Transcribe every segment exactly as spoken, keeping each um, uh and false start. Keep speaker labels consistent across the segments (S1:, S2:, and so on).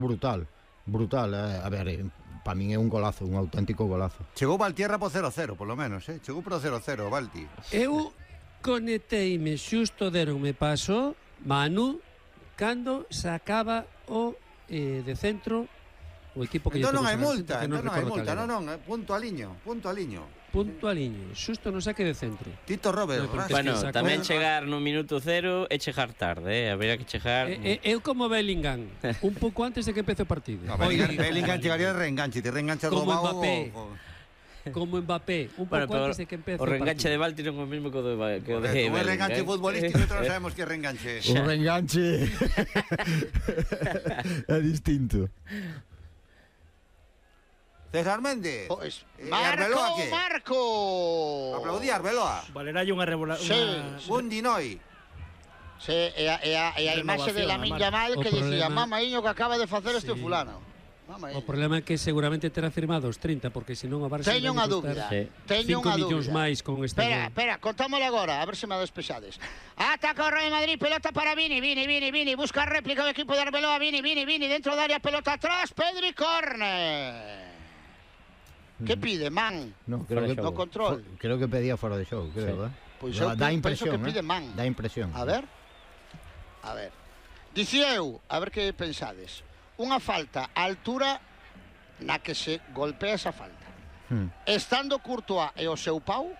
S1: Brutal, brutal, eh. A ver, eh, para min é un golazo, un auténtico golazo.
S2: Chegou Valtierra po cero cero, polo menos, eh? Chegou pro cero cero, Valti.
S3: Eu conecteime xusto, deronme paso, Manu, cando sacaba o eh, de centro o equipo que
S2: Entón non hai
S3: centro,
S2: multa,
S3: que
S2: entón non hai
S3: recordo
S2: multa,
S3: cal
S2: non,
S3: era.
S2: non, punto aliño, punto aliño.
S3: Punto aliño, xusto no saque de centro.
S2: Tito Robert,
S3: No, porque
S2: ras.
S4: Bueno,
S3: sacou-
S4: tamén chegar no minuto cero é chegar tarde, eh? Habería que chegar...
S3: Eh, eh, eu como Bellingham, un pouco antes de que empece o partido.
S2: No, Bellingham, Bellingham chegaría de reenganche, te reenganchas do
S3: Como
S2: Bao.
S3: Mbappé. Como Mbappé, un
S4: Bueno,
S3: pouco
S4: pero
S3: antes de que empece
S4: o reenganche de
S3: partido.
S4: Valti non é o mesmo que o de, que o de
S2: Como é
S4: Bellingham,
S2: reenganche
S4: eh?
S2: futbolístico, nosotros non sabemos que é reenganche.
S1: Un reenganche é distinto.
S2: César Méndez.
S5: Pois,
S2: E
S5: Marco,
S2: Arbeloa que?
S5: Marco.
S2: Aplaudí a Arbeloa.
S6: Valeralle unha rebola...
S5: Sí.
S6: Unha...
S2: Un Dinoi.
S5: Sí, e a, e a, e a imaxe de Lamine Yamal que
S3: O
S5: dicía,
S3: problema-
S5: mamaíño que acaba de facer este
S3: Sí.
S5: fulano.
S3: O
S5: Mamaíño.
S3: problema é que seguramente terá firmado os trinta, porque senón a Barça
S5: Teño unha dúbida.
S4: Sí.
S5: Teño
S3: cinco
S5: unha
S3: millóns
S5: dúbida.
S3: máis con este
S5: Espera,
S3: gol.
S5: espera, contámoslo agora, a ver se me despexades. Ataca o Real Madrid, pelota para Vini, Vini, Vini, Vini, busca réplica do equipo de Arbeloa, Vini, Vini, Vini, dentro da área, pelota atrás, Pedri, córner. Que pide, man?
S1: No, creo que,
S5: No control.
S1: fo- creo que pedía fora de show, creo, eh.
S5: Pois
S1: Da-
S5: eu
S1: dá
S5: penso
S1: impresión,
S5: que pide
S1: eh.
S5: man.
S1: Dá impresión.
S5: A ver. A ver. Dicía eu, a ver que pensades. Unha falta á altura na que se golpea esa falta.
S1: Hmm.
S5: Estando Courtois e o seu pau,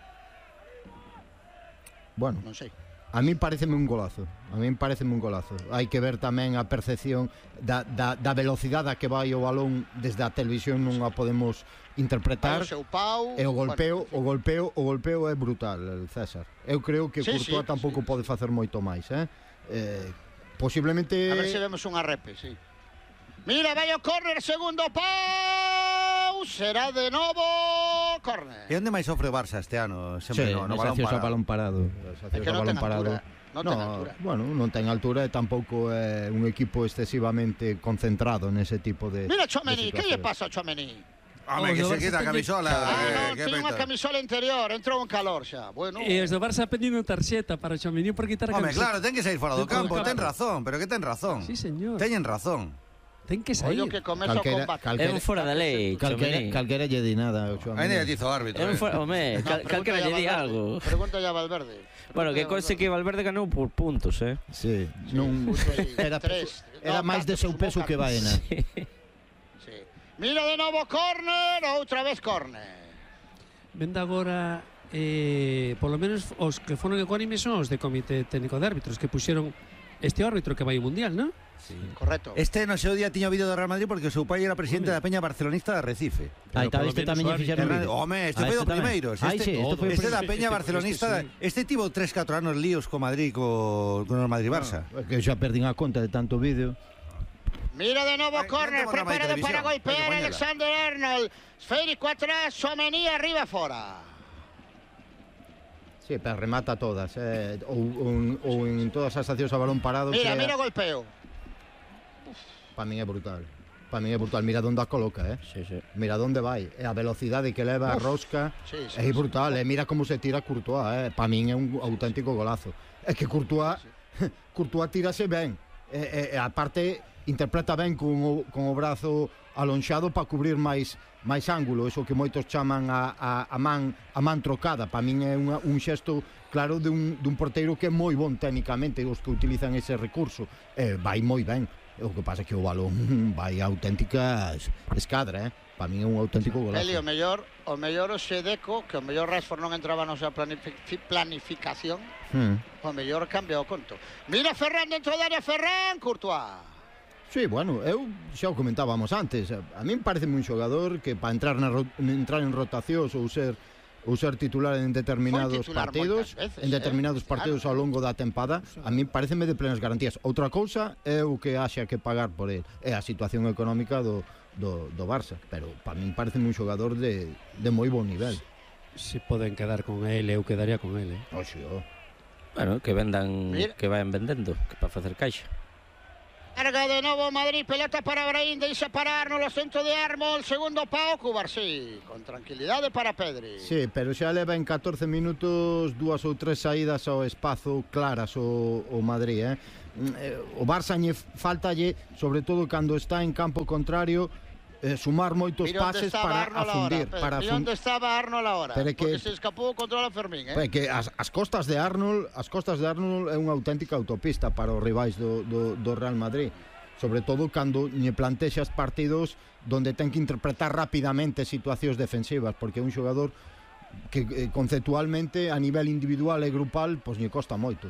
S1: Bueno,
S5: non sei.
S1: a mí pareceme un golazo. A mí pareceme un golazo. Hai que ver tamén a percepción da, da, da velocidade a que vai o balón desde a televisión, non a podemos interpretar.
S5: O seu pau.
S1: E o golpeo,
S5: bueno,
S1: o golpeo, o golpeo é brutal, el César. Eu creo que
S5: Sí,
S1: Courtois
S5: sí,
S1: tampouco
S5: sí.
S1: pode facer moito máis, eh? eh posiblemente
S5: A ver se vemos unha repe, sí. Mira, vai o córner, segundo pau. Será de novo córner.
S2: E onde máis sofre o Barça este ano?
S1: Sí,
S2: Sempre no, no balón
S1: gracias ao
S2: parado.
S1: balón parado.
S5: É que non ten altura. Non ten altura.
S1: Bueno, non ten altura e tampouco é un equipo excesivamente concentrado nese tipo de
S5: Mira Tchouaméni,
S1: de
S5: que lle
S1: situacións.
S5: pasa a Tchouaméni?
S2: Home, que se quita a camisola.
S5: Ah,
S2: eh,
S5: non,
S2: que
S5: ten unha
S2: peta.
S5: camisola interior, entrou en calor xa. Bueno.
S3: E os do Barça pedindo tarxeta para o Tchouaméni por quitar a
S2: Home,
S3: camiseta.
S2: claro, ten que sair fora do
S3: Dentro do
S2: campo,
S3: campo.
S2: ten razón, pero que ten razón.
S3: Sí, señor.
S2: Teñen razón.
S3: Ten que sair.
S5: Ollo que comeza o
S1: Calquera,
S5: combate.
S4: É
S1: calquera,
S4: un fora da lei,
S1: calquera,
S4: Tchouaméni.
S1: calquera lle di nada, o Tchouaméni.
S2: Aí ne dizo o árbitro.
S4: É un
S2: eh.
S4: fora... Home,
S5: No,
S4: cal, calquera lle di algo.
S5: Pregunta ya a Valverde.
S4: Bueno, que
S5: Pregunta
S4: conste que Valverde ganou por puntos, eh?
S1: Sí, non era
S5: Tres.
S1: era
S5: No,
S1: máis de seu
S5: catro,
S1: peso
S5: sumou
S1: que
S5: catro.
S1: Baena.
S5: Sí. Mira de novo córner, outra vez córner.
S3: Vende agora eh, polo menos os que foron ecuánimes son os de Comité Técnico de Árbitros que puxeron este árbitro que vai ao Mundial, non?
S5: Correcto.
S2: Este no seu día tiña o vídeo do Real Madrid porque o seu pai era presidente
S3: Home.
S2: da Peña Barcelonista de Recife.
S1: Aí está,
S3: polo
S1: este
S3: menos
S1: tamén
S3: o
S1: lle fixeron
S2: Hernán-
S1: vídeo.
S2: Home, este
S1: Ah,
S2: foi
S1: este
S2: do
S1: tamén.
S2: primeiros.
S1: Ai,
S2: Este,
S1: sí, este foi o
S2: este da
S1: primeiro.
S2: Peña
S3: Este-
S2: Barcelonista.
S3: este sí.
S2: Este tivo tres catro anos líos co Madrid co, con o Madrid Barça.
S1: É que eu xa perdín a conta de tanto vídeo.
S5: Mira de novo
S2: Ay,
S5: córner,
S2: no tengo programa de
S5: preparado para
S2: televisión. Hay que
S5: golpear
S2: ponerla.
S5: Alexander Arnold. Esférico atrás, Tchouaméni arriba fora.
S1: Sí, pero remata todas, eh, ou, ou, ou en todas as accións a balón parado.
S5: Mira,
S1: crea-
S5: mira o golpeo.
S1: Para min é brutal. Para min é brutal. Mira onde a coloca, eh?
S4: Sí, sí.
S1: Mira onde vai. E a velocidade que leva a
S5: Uf.
S1: rosca
S5: Sí, sí,
S1: é
S5: sí.
S1: brutal. E mira como se tira Courtois, eh? Para min é un auténtico golazo. É que Courtois, Courtois tírase ben. E, e, e aparte interpreta ben con o, con o brazo alonxado para cubrir máis máis ángulo, eso que moitos chaman a, a, a man a man trocada. Para min é unha, un xesto claro de un, dun porteiro que é moi bon técnicamente, os que utilizan ese recurso. E vai moi ben. O que pasa é que o balón vai a auténticas escadra, eh? Para min é un auténtico golazo.
S5: Eli, o mellor, o mellor o Sedeco, que o mellor Rashford non entraba na súa planifi planificación,
S1: Hmm.
S5: o mellor cambia o conto. Mira Ferran dentro da área, Ferran, Courtois.
S1: Sí, bueno, eu xa o comentábamos antes. A min parece un xogador que para entrar na ro entrar en rotacións ou ser ou ser titular en determinados
S5: Foi titular
S1: partidos,
S5: moitas veces,
S1: en determinados
S5: eh,
S1: partidos ao longo da tempada, a min pareceme de plenas garantías. Outra cousa é o que haxa que pagar por el, é a situación económica do do do Barça, pero para min pareceme un xogador de de moi bon nivel.
S3: Se poden quedar con ele, eu quedaría con ele.
S1: Oxe, oh.
S4: Bueno, que vendan,
S5: Mira.
S4: que vayan vendendo, que para facer caixa.
S5: Carga de novo Madrid, pelota para Brahim, deixa para Arnold, o centro de Arnold, segundo pau, Cubarsí, con tranquilidade para Pedri.
S1: Sí, pero xa leva en catorce minutos dúas ou tres saídas ao espazo claras o, o Madrid, eh? eh, o Barça lle faltalle, sobre todo cando está en campo contrario, eh, sumar moitos
S5: Mira onde
S1: pases
S5: estaba
S1: para
S5: Arnold
S1: afundir,
S5: ahora,
S1: para
S5: mira
S1: afun-
S5: onde estaba Arnold ahora,
S1: Pero é que-
S5: porque se escapou o control a Fermín, eh?
S1: É que as, as costas de Arnold, as costas de Arnold é unha auténtica autopista para os rivais do, do, do Real Madrid, sobre todo cando lle plantexas partidos donde ten que interpretar rapidamente situacións defensivas, porque é un xogador que eh, conceptualmente a nivel individual e grupal pois lle costa moito.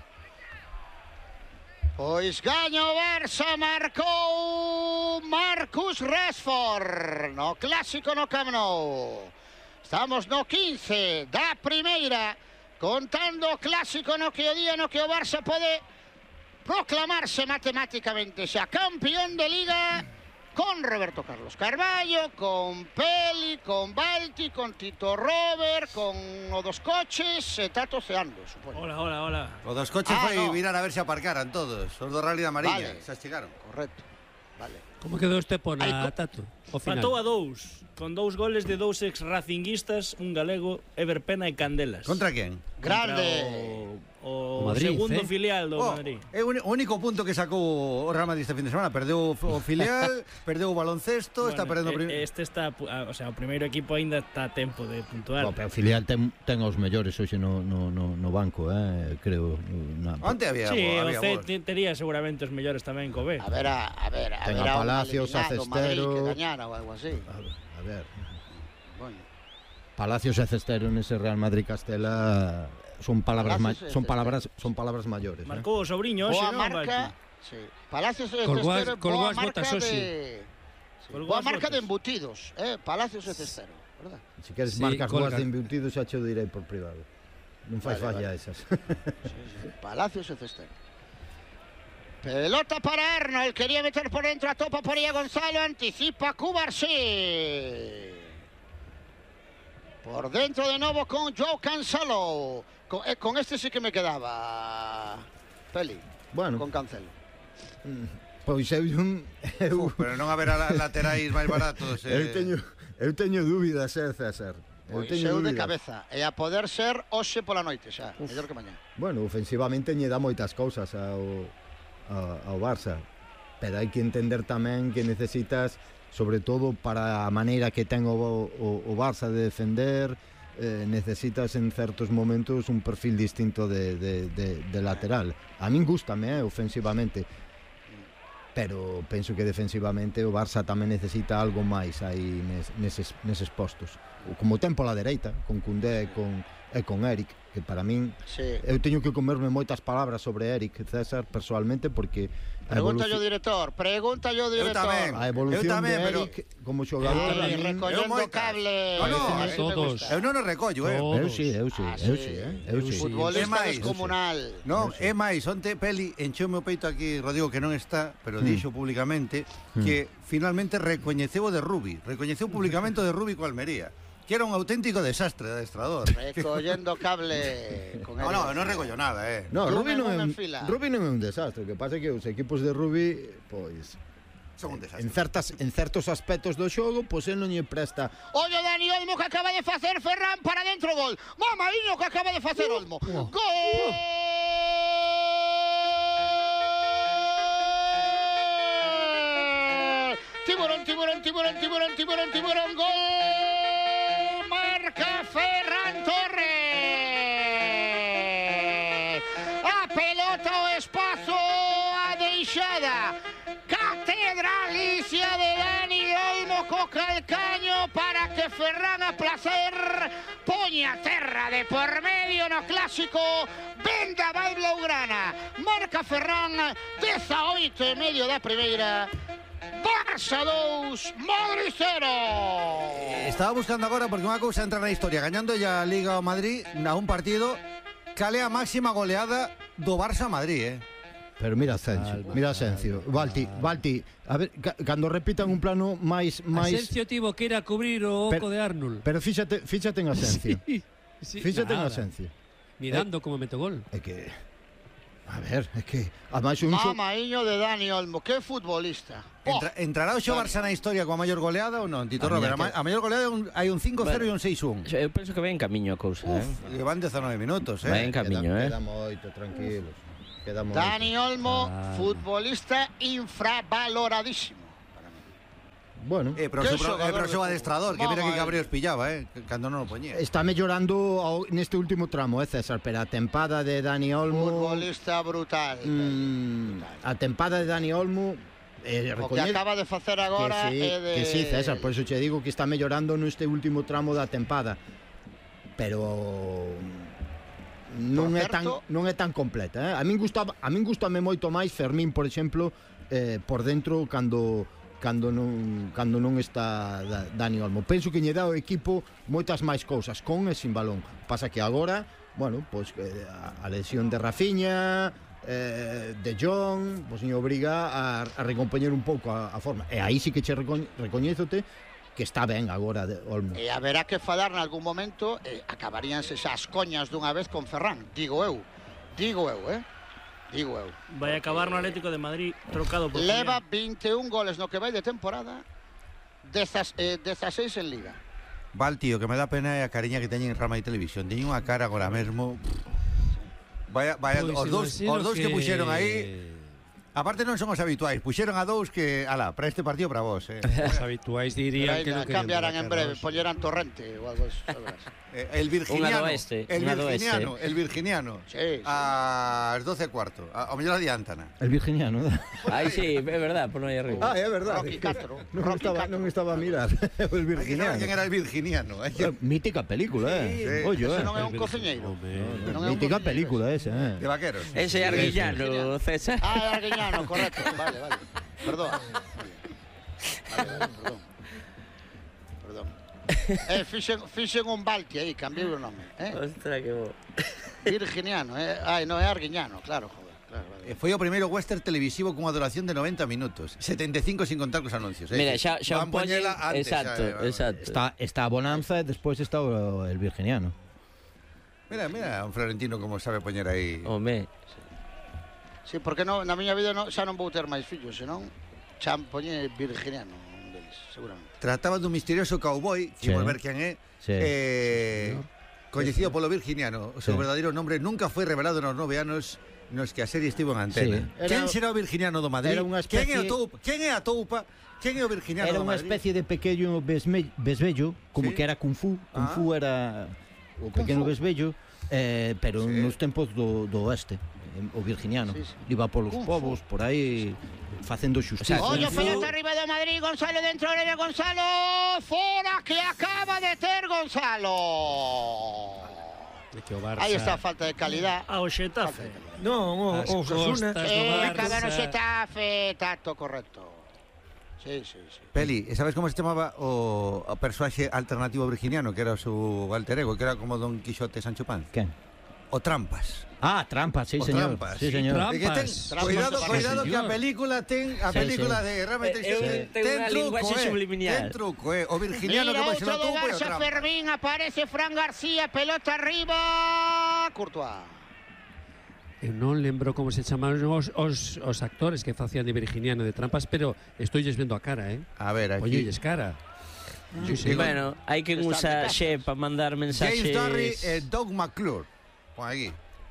S5: Pois gaña o Barça, marcou Marcus Rashford no clásico no Camp Nou. Estamos no quince da primeira, contando o clásico no que o día no que o Barça pode proclamarse matemáticamente xa campeón de Liga, con Roberto Carlos Carballo, con Peli, con Balti, con Tito Robert, con o dos coches e Tato Ceando, supoño.
S6: Hola, hola, hola.
S2: O dos coches
S5: Ah,
S2: foi
S5: no.
S2: virar a ver se aparcaran todos. Os do Rally da Mariña,
S5: Vale.
S2: xa chegaron.
S5: Correcto, vale.
S3: Como quedou este pona,
S5: Ai, co-
S3: Tato? O final.
S6: Fatou a dous, con dous goles de dous ex-racinguistas, un galego, Ever Pena e Candelas.
S2: Contra quen?
S5: Grande.
S6: Contra o, o,
S3: O Madrid,
S6: segundo
S3: eh?
S6: filial do
S2: Oh,
S6: Madrid.
S2: é o uni- o único punto que sacou o Real Madrid este fin de semana. Perdeu o filial, perdeu o baloncesto, está
S6: Bueno,
S2: perdendo o
S6: e-
S2: primeiro.
S6: Este está, pu- ah, o sea, o primeiro equipo aínda está a tempo de puntuar.
S1: O filial ten, ten os mellores hoxe no, no, no, no banco, eh, creo. Na,
S2: Onte había,
S6: Sí, o
S2: había
S6: C
S2: gol.
S6: te- tería seguramente os mellores tamén co B.
S5: A ver, a, a ver, a
S1: Ten
S5: ver,
S1: a
S5: a un
S1: Palacios, a
S5: eliminado Madrid
S1: Cestero.
S5: que gañara ou algo así.
S1: a, a ver,
S5: Bueno,
S1: Palacios e Cestero nese Real Madrid Castela son palabras ma,
S5: Palacios e
S1: son
S5: Cestero.
S1: palabras son palabras maiores, eh.
S6: Marcou o sobrinho hoxe,
S5: boa
S6: non,
S5: marca,
S6: Balti?
S5: sí. Palacios e
S3: Colguas-
S5: Cestero,
S3: colguas
S5: boa marca
S3: botas hoxe.
S5: de sí,
S6: Colguas
S5: boa marca
S6: botas.
S5: de embutidos, eh, Palacios e Cestero, verdad?
S1: Se queres
S3: Sí,
S1: marcas
S3: colga.
S1: boas de embutido xa che o direi por privado. Non fais
S5: Vale,
S1: falla
S5: vale.
S1: esas.
S5: Palacios e Cestero. Pelota para Arnold, quería meter por dentro a topa por ahí a Gonzalo, anticipa Cubarsí. Por dentro de nuevo con Joe Cancelo. Con, eh, con este sí que me quedaba. Peli,
S1: Bueno,
S5: con Cancelo.
S1: pois eu un eu,
S2: Uf, pero non haberá la- laterais máis baratos.
S1: eu
S2: Eh.
S1: teño eu teño dúbidas, eh, César. Eu
S5: Pois
S1: teño
S5: eu de
S1: dúbidas.
S5: cabeza. E a poder ser hoxe pola noite xa, mellor que mañá.
S1: Bueno, ofensivamente lle dá moitas cousas ao, ao, ao Barça, pero hai que entender tamén que necesitas, sobre todo para a maneira que ten o, o, o Barça de defender, eh, necesitas en certos momentos un perfil distinto de, de, de, de lateral. A min gústame, eh, ofensivamente, pero penso que defensivamente o Barça tamén necesita algo máis aí nes, neses, neses postos. Como ten pola dereita, con Koundé e con, e con Eric, que para min
S5: Sí.
S1: eu teño que comerme moitas palabras sobre Eric César persoalmente, porque a
S5: Pregunta yo
S1: evolución,
S5: director, pregunta yo director.
S2: tamén.
S1: a evolución
S2: Eu tamén,
S1: de
S2: pero-
S1: Eric como xogador
S5: Ay,
S1: a min,
S5: recollendo
S2: Eu moitas.
S5: cable.
S2: No, no,
S5: Así
S3: eh,
S5: me
S3: todos.
S5: gusta.
S2: Eu non o recollo, eh.
S3: Todos.
S1: eu sí, eu sí,
S5: Ah,
S1: eu
S5: sí.
S1: sí, eh, eu sí.
S5: Futbolista
S2: É máis,
S5: descomunal.
S2: Non,
S1: Eu sí.
S2: é máis, onte Peli encheu o meu peito aquí, Rodrigo, que non está, pero
S1: Mm.
S2: dixo públicamente que finalmente recoñeceu o de Rubi, recoñeceu públicamente o de Rubi co Almería, que era un auténtico desastre de adestrador.
S5: Recollendo cable con
S2: No,
S5: Eric.
S2: no, non recollo nada, eh.
S1: No,
S5: Yo
S1: Rubi
S5: me
S1: non é
S5: pongo
S1: un,
S5: en fila.
S1: Rubi non é un desastre, o que pasa é que os equipos de Rubi, pois,
S2: Son un desastre.
S1: en certas en certos aspectos do xogo, pois el non lle presta.
S5: Oye, Dani Olmo que acaba de facer Ferran para dentro gol. Mamaiño que acaba de facer Olmo. Gol! Tiburón, tiburón, tiburón, tiburón, tiburón, tiburón, gol! Marca Ferran Torres. A pelota o espazo a deixada. Catedralicia de Dani Olmo co calcaño para que Ferran a placer poña terra de por medio no clásico Vendaval Blaugrana. Marca Ferran, dezaoito e medio da primeira. Barça dous, Madrid cero.
S2: Estaba buscando agora porque unha cousa entra na historia, gañando ya a Liga ao Madrid a un partido, cal é a máxima goleada do Barça a Madrid, eh.
S1: Pero mira Asensio,
S3: Calma,
S1: mira Asensio, Balti, Balti, a ver, ca, cando repitan un plano máis máis
S3: Asensio tivo que ir a cubrir o oco
S1: Pero-
S3: de Arnold.
S1: Pero fíxate, fíxate en Asensio.
S3: Sí, sí,
S1: Fíxate en
S3: nada.
S1: Asensio.
S3: Mirando como meto gol.
S1: É que a ver, é que ademais un xo-
S5: Mamaiño de Dani Olmo, que futbolista. Oh,
S2: Entra, entrará o xo Barça na historia coa maior goleada ou non, Tito
S1: A
S2: Robert? A,
S1: miña
S2: ma- a maior goleada é un- hai un cinco cero
S4: Bueno.
S2: e un seis un.
S4: Eu penso que vai en camiño a cousa, eh?
S2: Uf, llevan dezanove minutos,
S4: Vai
S2: eh.
S4: en camiño, eh?
S1: queda, queda moito, tranquilos. Quedamos
S5: Dani Olmo,
S3: Ah.
S5: futbolista infravaloradísimo.
S1: Bueno,
S2: Eh, pero
S5: ¿Qué
S2: o seu,
S5: xogador
S2: eh, pero o
S5: de
S2: seu
S5: fútbol?
S2: adestrador, que mira
S5: Vamos
S2: que
S5: a
S2: cabreos pillaba, eh, cando non o poñía.
S1: está mellorando ao, neste último tramo, eh, César, pero a tempada de Dani Olmo...
S5: Futbolista brutal.
S1: mm, a tempada de Dani Olmo... Eh,
S5: O que
S1: recoñe-
S5: acaba de facer agora
S1: que sí,
S5: é de...
S1: que sí, César, por eso che digo que está mellorando neste último tramo da tempada. Pero non
S5: Por
S1: é tan
S5: certo-
S1: non é tan completa, eh? A min gustaba, a min gustame moito máis Fermín, por exemplo, eh, por dentro cando cando non cando non está da, Dani Olmo. Penso que lle dá ao equipo moitas máis cousas con e sin balón. Pasa que agora, bueno, pois eh, a, a lesión de Rafinha, eh, de Jong, pois lle obriga a, a recompoñer un pouco a, a forma. E aí sí que che recoñ, recoñézote que está ben agora de Olmo.
S5: E haberá que falar nalgún momento, e acabaríanse xa as coñas dunha vez con Ferran, digo eu. Digo eu, eh? Digo eu.
S6: Vai acabar no Atlético de Madrid trocado por
S5: Leva
S6: Julián.
S5: vinte e un goles no que vai de temporada, dezas, eh, dezaseis en Liga.
S2: Val, tío, que me dá pena é a cariña que teñen en Rama de Televisión. Teñen unha cara agora mesmo... Vaya, vaya,
S3: Pois
S2: os dous,
S3: imagino
S2: os dous que... que puxeron aí... Aparte non son os habituais, puxeron a dous que, ala, para este partido para vos, eh.
S3: Os habituais
S5: Pero
S3: dirían
S5: aí
S3: que non querían
S5: cambiarán
S3: dar
S5: en
S3: a cara
S5: breve,
S3: hoxe.
S5: poñerán Torrente ou algo así. sabrás.
S2: Eh, el virginiano,
S4: Unha do oeste,
S2: el
S4: unha do
S2: virginiano,
S4: oeste.
S2: el virginiano.
S5: Sí, sí.
S2: Ás doce e cuarto, a, ao mellor adiantana.
S1: El virginiano.
S4: Aí sí, é verdad, por non aí arriba.
S1: Ah, é verdade.
S5: Rocky Castro,
S1: Non
S5: Rocky
S1: estaba,
S5: Castro.
S1: non estaba a mirar. El
S2: Hai que saber
S1: virginiano.
S2: quen era el virginiano. Hai
S1: Eh,
S2: que...
S1: Mítica película,
S2: Sí,
S1: eh. Oye,
S5: Ese
S1: eh.
S5: non é un cociñeiro.
S3: Home.
S5: Non é un
S1: Mítica
S5: cociñeiro
S1: película esa, eh.
S2: De vaqueros.
S4: Ese é Arguillano, César.
S5: Ah, é Arguiñano, correcto. Vale, vale. Perdón. Vale, vale, perdón. Perdón. Eh, fixen, fixen un balti aí, cambiei o nome. Eh?
S4: Ostras, que bo.
S5: Virginiano, eh? Ai, non é Arguiñano, claro, joder. Claro,
S2: Eh,
S5: vale.
S2: Foi o primeiro western televisivo cunha duración de noventa minutos. setenta e cinco sin contar cos anuncios. Eh?
S4: Mira, xa, xa
S2: Van
S4: o poñen...
S2: poñela antes,
S4: Exacto,
S2: xa, eh,
S4: exacto.
S1: Está, está a Bonanza e despois está o, el virginiano.
S2: Mira, mira, un florentino como sabe poñer aí.
S4: Home,
S5: Sí, porque no, na miña vida no, xa non vou ter máis fillos, senón xa me poñe Virginiano, un deles, seguramente.
S2: Trataba dun misterioso cowboy,
S1: Sí.
S2: que por ver quen é,
S1: Sí.
S2: eh, coñecido polo virginiano. O seu
S1: Sí.
S2: verdadeiro nombre nunca foi revelado nos nove anos nos que a serie estivo en antena.
S1: Sí. Era-
S2: Quen será o virginiano do Madrid?
S1: era unha
S2: Quen é o
S1: especie-
S2: toupa? Quen é a toupa? Quen é o virginiano
S1: Era
S2: do
S1: unha
S2: Madrid?
S1: especie de pequeno besme, besbello, como
S2: Sí.
S1: que era Kung Fu. Kung
S2: Ah.
S1: Fu era o
S5: Kung
S1: pequeno
S5: Fu.
S1: besbello, eh, pero
S2: Sí.
S1: nos tempos do, do oeste, eh, o virginiano.
S5: Sí, sí.
S1: Iba polos
S5: Kung Fu.
S1: povos, por aí, facendo xusticia.
S5: Ollo,
S4: Kung Fu.
S5: pelota arriba do Madrid, Gonzalo dentro de Gonzalo, fora que acaba de ter Gonzalo.
S3: É que o Barça...
S5: Aí está a falta de calidad.
S6: Ao Xetafe.
S2: Non, o,
S3: As
S2: o Osasuna.
S3: costas do
S5: Eh,
S3: Barça.
S5: cada no Xetafe, tacto correcto. Sí, sí, sí.
S2: Peli, e sabes como se chamaba o, o persoaxe alternativo virginiano, que era o seu alter ego, que era como Don Quixote Sancho Panza?
S1: Quen?
S2: O Trampas.
S1: Ah, trampas, sí,
S2: O
S1: señor.
S2: Trampas,
S1: sí,
S2: sí.
S1: señor.
S3: Trampas.
S2: É que ten,
S5: Trampas
S2: cuidado,
S5: de
S2: cuidado
S3: Barça,
S2: que a
S3: señor.
S2: película ten a
S1: Sí,
S2: película
S1: sí.
S2: de realmente
S4: Eh, eh, ten unha linguaxe
S2: eh.
S4: subliminal.
S2: Ten truco, eh. O virginiano
S5: Mira
S2: que vai ser
S5: outro
S2: o
S5: do
S2: toupo e o
S5: Barça,
S2: Trampas.
S5: Fermín, aparece Fran García, pelota arriba, Courtois.
S3: Eu non lembro como se chamaron os, os, os actores que facían de Virginiano de Trampas, pero estoilles vendo a cara, eh?
S2: A ver, aquí.
S3: Poñolles cara. Sí, sí.
S4: Bueno, hai quen usa xe para mandar mensaxes...
S2: James Darry e Doug McClure. Pon aquí.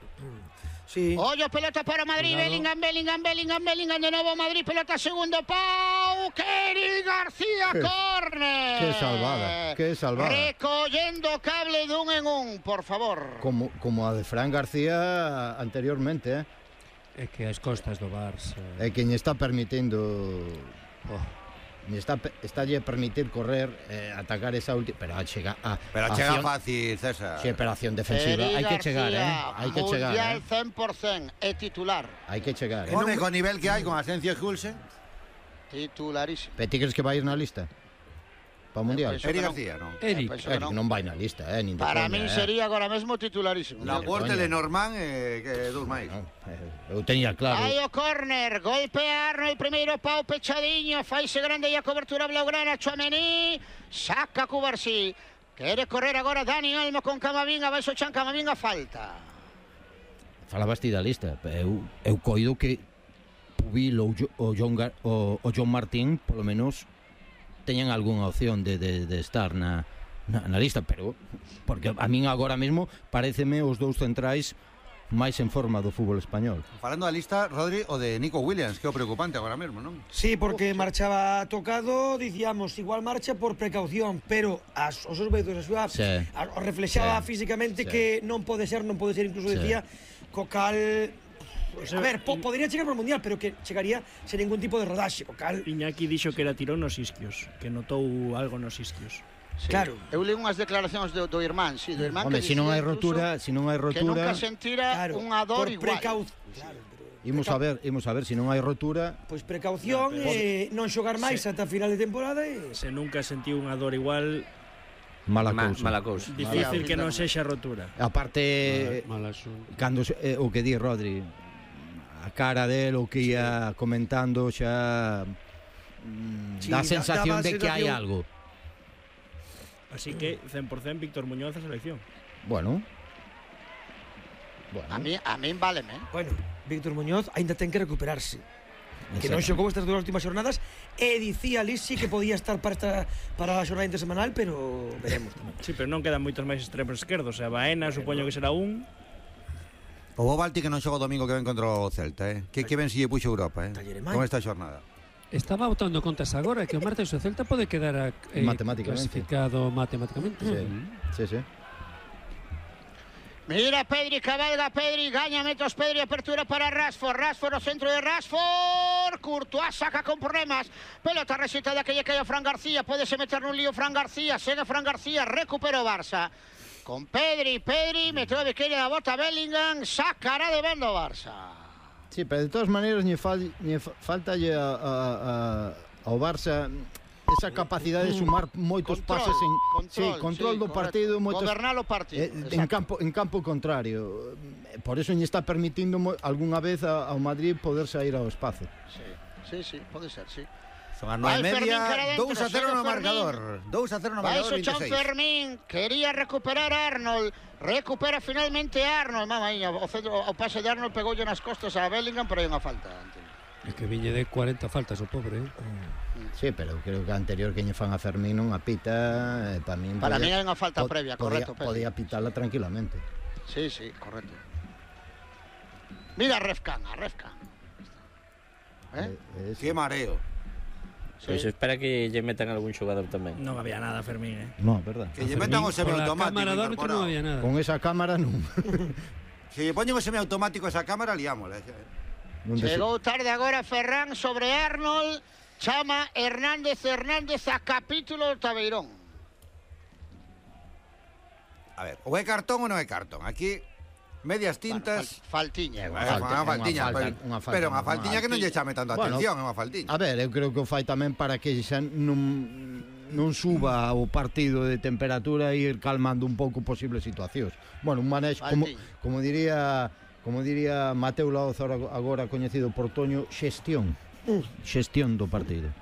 S7: Sí.
S5: Ollo, pelota para Madrid,
S3: Cuidado.
S5: Bellingham, Bellingham, Bellingham, Bellingham, de nuevo Madrid, pelota segundo pau, Kenny García,
S1: Qué-
S5: córner.
S1: qué salvada, qué salvada.
S5: Recollendo cable dun en un, por favor.
S1: Como, como a de Fran García anteriormente, eh?
S3: É que as costas do Barça...
S1: É que lle está permitindo
S3: Oh.
S1: lle está está lle permitir correr, eh, atacar esa última, pero a chegar a
S2: Pero
S1: a
S2: chega
S1: acción-
S2: fácil, César.
S1: Sí, pero acción defensiva,
S5: Kenny
S1: hai que chegar, eh.
S5: García,
S1: Hai que chegar,
S5: Mundial
S1: eh.
S5: cen por cen, é titular.
S1: Hai que chegar, eh.
S2: Home, con nivel que hai, con Asencio e Hulsen.
S5: Titularísimo.
S1: Pero ti crees que vai ir na lista? Para o Mundial?
S5: Eso
S2: Eric
S5: que non.
S2: García, non?
S3: Eric,
S5: Penso que
S1: Eric
S5: non.
S1: non vai na lista, eh, nin de
S5: Para
S1: coña,
S5: min
S1: eh.
S5: sería agora mesmo titularísimo.
S2: La
S1: de
S2: Porte,
S1: coña.
S2: Lenormand e que dous máis.
S1: Non, eh, eu teña claro.
S5: Aí o córner, golpear no primeiro pau pechadiño, faise grande e a cobertura blaugrana, Chouameni, saca Cubarsí, quere correr agora Dani Olmo con Camavinga, vai Chan Camavinga, falta.
S1: Falabas ti da lista, eu, eu coido que Pubil ou, Jo- o, John Gar, o, o John Martín, polo menos, teñan algunha opción de, de, de estar na, na, na lista, pero porque a min agora mesmo pareceme os dous centrais máis en forma do fútbol español.
S2: Falando da lista, Rodri, o de Nico Williams, que é o preocupante agora mesmo, non?
S7: Sí, porque marchaba tocado, dicíamos, igual marcha por precaución, pero as, os seus veitos, a súa,
S1: Sí.
S7: a, o reflexaba
S1: Sí.
S7: físicamente
S1: Sí.
S7: que non pode ser, non pode ser, incluso
S1: Sí.
S7: decía, co cal... Pues, a ver, po, podría chegar por Mundial, pero que chegaría sen ningún tipo de rodaxe, co cal...
S6: Iñaki dixo que era tirón nos isquios, que notou algo nos isquios.
S5: Sí.
S7: Claro.
S5: Eu li unhas declaracións do, do irmán, sí, do irmán
S1: Home,
S5: que
S1: se non hai
S5: dicía
S1: rotura,
S5: incluso
S1: se non hai
S5: que
S1: rotura,
S5: nunca sentira
S7: Claro,
S5: unha dor
S7: por
S5: igual.
S7: precaución. Claro, pero...
S1: imos a ver, imos a ver se non hai rotura.
S7: Pois precaución,
S6: No, pero-
S7: eh, non xogar máis
S6: Sí.
S7: ata final de temporada e...
S6: Se nunca sentiu unha dor igual,
S1: Mala
S4: Ma,
S1: cousa.
S4: mala cousa.
S6: difícil
S5: Mala-
S6: que non sexa rotura.
S1: Aparte,
S3: Mala son.
S1: cando se- eh, o que di Rodri, a cara del o que ia comentando xa mm,
S7: Sí,
S1: dá
S7: da-
S1: sensación
S7: daba
S1: de que hai
S7: sensación-
S1: algo.
S6: Así que cen por cen Víctor Muñoz a selección.
S1: Bueno. Bueno.
S5: A mí, a min váleme, eh?
S7: Bueno, Víctor Muñoz aínda ten que recuperarse. Que non xogou estas dúas últimas xornadas e dicía Lisi que podía estar para esta, para a xornada intersemanal, pero veremos tamén.
S6: Sí, pero non quedan moitos máis extremos esquerdos. O sea, Baena, supoño que será un.
S2: O Bobalti que non xoga o domingo que ven contra o Celta, eh? Que, que ben si lle puxo Europa, eh?
S7: Taller e mai.
S2: Con esta xornada.
S3: Estaba botando contas agora que o martes o Celta pode quedar a, eh,
S1: Matemáticamente.
S3: clasificado matemáticamente.
S1: Sí, sí, sí.
S5: Mira Pedri, cabalga Pedri, gaña metros Pedri, apertura para Rashford, Rashford o centro de Rashford, Courtois saca con problemas, pelota rexeitada que lle cae a Fran García, podese meter nun lío Fran García, segue Fran García, recupera o Barça, con Pedri, Pedri, meteu a bequeira da bota Bellingham, sacará de bando o Barça.
S1: Sí, pero de todas maneiras lle, fal, lle fa- falta lle a, a, a, ao Barça esa capacidade de sumar moitos
S5: Control,
S1: pases en
S5: control,
S1: sí, control
S5: sí,
S1: do
S5: correcto.
S1: partido, moitos
S5: Gobernar o partido,
S1: eh, en
S5: exacto.
S1: campo en campo contrario. Por eso lle está permitindo mo- algunha vez a- ao Madrid poder sair ao espazo.
S5: Sí, sí, sí, pode ser, sí.
S2: Son as
S5: Vai
S2: nove e
S5: Fermín cara
S2: media,
S5: dentro,
S2: dous a cero
S5: segue
S2: no
S5: Fermín.
S2: marcador. dous a cero no
S5: Vai
S2: marcador,
S5: o Chan
S2: vinte e seis.
S5: Fermín, quería recuperar a Arnold, recupera finalmente a Arnold, mamá mía, o, centro, o pase de Arnold pegoulle nas costas a Bellingham, pero hai unha falta.
S3: É que viñe de cuarenta faltas o pobre, eh?
S1: Sí, pero creo que a anterior que lle fan a Fermín non apita, eh, para min
S5: Para
S1: podía-
S5: min hai unha falta
S1: po-
S5: previa,
S1: podía,
S5: correcto, Pedri.
S1: podía pitala tranquilamente.
S5: Sí, sí, correcto. Mira a Refcan, a Refcan. ¿Eh?
S1: Eh, eh, sí.
S2: Qué mareo.
S5: Sí.
S4: Pois espera que lle metan algún xogador tamén.
S6: Non había nada, Fermín, eh.
S1: No, verdad.
S2: Que lle metan o
S3: Fermín, con la
S2: semiautomático
S3: cámara de árbitro non
S2: incorporado.
S3: había nada.
S1: Con esa cámara non.
S2: Se lle poñen o semiautomático a esa cámara, liámola.
S1: non dese-
S5: Chegou tarde agora Ferran sobre Arnold, chama Hernández Hernández a capítulo do Tabeirón.
S2: A ver, ou é cartón ou non é cartón. Aquí, medias tintas...
S5: Bueno, fal- faltiña.
S2: Eh,
S5: igual.
S2: unha
S1: falta,
S2: faltiña,
S1: unha falta,
S2: pero,
S1: unha falta,
S2: pero unha
S1: unha
S2: faltiña que non lle chame tanta
S1: Bueno,
S2: atención, é unha faltiña.
S1: A ver, eu creo que o fai tamén para que xa non non suba o partido de temperatura e ir calmando un pouco posibles situacións. Bueno, un manexo como
S5: Faltiña.
S1: como diría como diría Mateo Laoz agora, agora coñecido por Toño, xestión. Xestión do partido.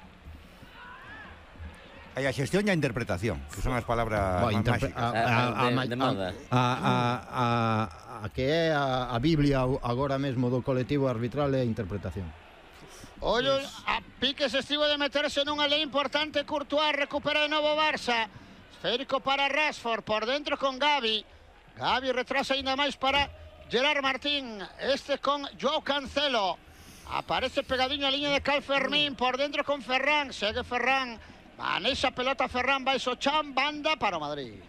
S2: Hai a xestión e a interpretación, que son as palabras
S1: Vai,
S2: máis
S1: interpre-
S2: máxicas.
S1: a- a-
S4: de,
S1: a-
S4: de
S1: a-
S4: moda.
S1: A, a, a, a que é a, a Biblia agora mesmo do colectivo arbitral é a interpretación.
S5: Ollo, a Piques estivo de meterse nunha lei importante, Courtois recupera de novo Barça. Esférico para Rashford, por dentro con Gavi. Gavi retrasa ainda máis para Gerard Martín, este con Joao Cancelo. Aparece pegadinho a liña de Cal Fermín, por dentro con Ferran, segue Ferran. Manexa pelota Ferran, vai Sochan, banda para o Madrid.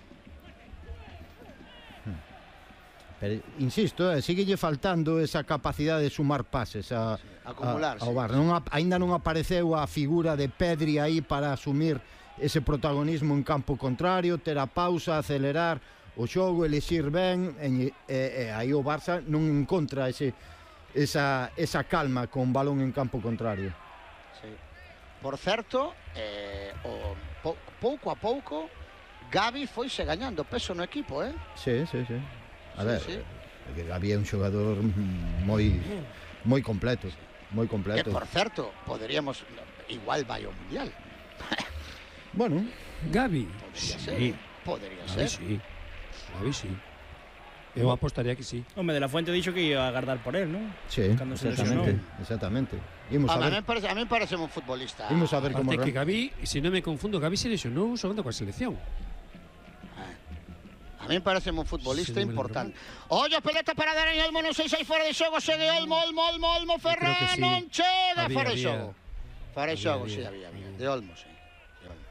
S1: Pero, insisto, eh, síguelle faltando esa capacidade de sumar pases a,
S5: Acumular,
S1: a, ao
S5: sí.
S1: Barça. Non, ap- aínda non apareceu a figura de Pedri aí para asumir ese protagonismo en campo contrario, ter a pausa, acelerar o xogo, elixir ben, e, e, e aí o Barça non encontra ese, esa, esa calma con balón en campo contrario.
S5: Sí. Por certo, eh, o, po, pouco a pouco, Gavi foise gañando peso no equipo, eh?
S1: Sí, sí, sí. A
S5: Sí,
S1: ver,
S5: sí.
S1: que Gavi é un xogador mm, moi moi completo, moi
S5: Que,
S1: completo.
S5: por certo, poderíamos... Igual vai ao Mundial.
S1: Bueno,
S3: Gavi.
S5: Podría ser.
S3: Sí,
S5: Podría
S3: Gavi
S5: ser.
S3: sí. Gavi sí. Eu apostaría que sí.
S6: Home, de la Fuente dixo que ia a agardar por él, non?
S1: sí,
S6: Cando se
S1: exactamente,
S6: lesionou.
S1: exactamente. Imos
S5: A,
S1: a
S5: a,
S1: ver,
S5: mí parece, a mí parece un futbolista.
S1: imos a ver como
S3: Aparte que
S1: ram-
S3: Gavi, se non me confundo, Gavi se lesionou xogando coa selección.
S5: A A mí parece un futbolista
S3: Sí, non me lembro
S5: importante. Ollo, pelota para Dani Olmo, non sei se hai fora de xogo, segue Olmo, Olmo, Olmo, Olmo, Ferran,
S3: creo que sí.
S5: non chega,
S3: Había,
S5: fora de
S3: había.
S5: xogo. Fora de
S3: Había,
S5: xogo,
S3: había,
S5: sí, había, había.
S3: había.
S5: De Olmo, sí. De Olmo.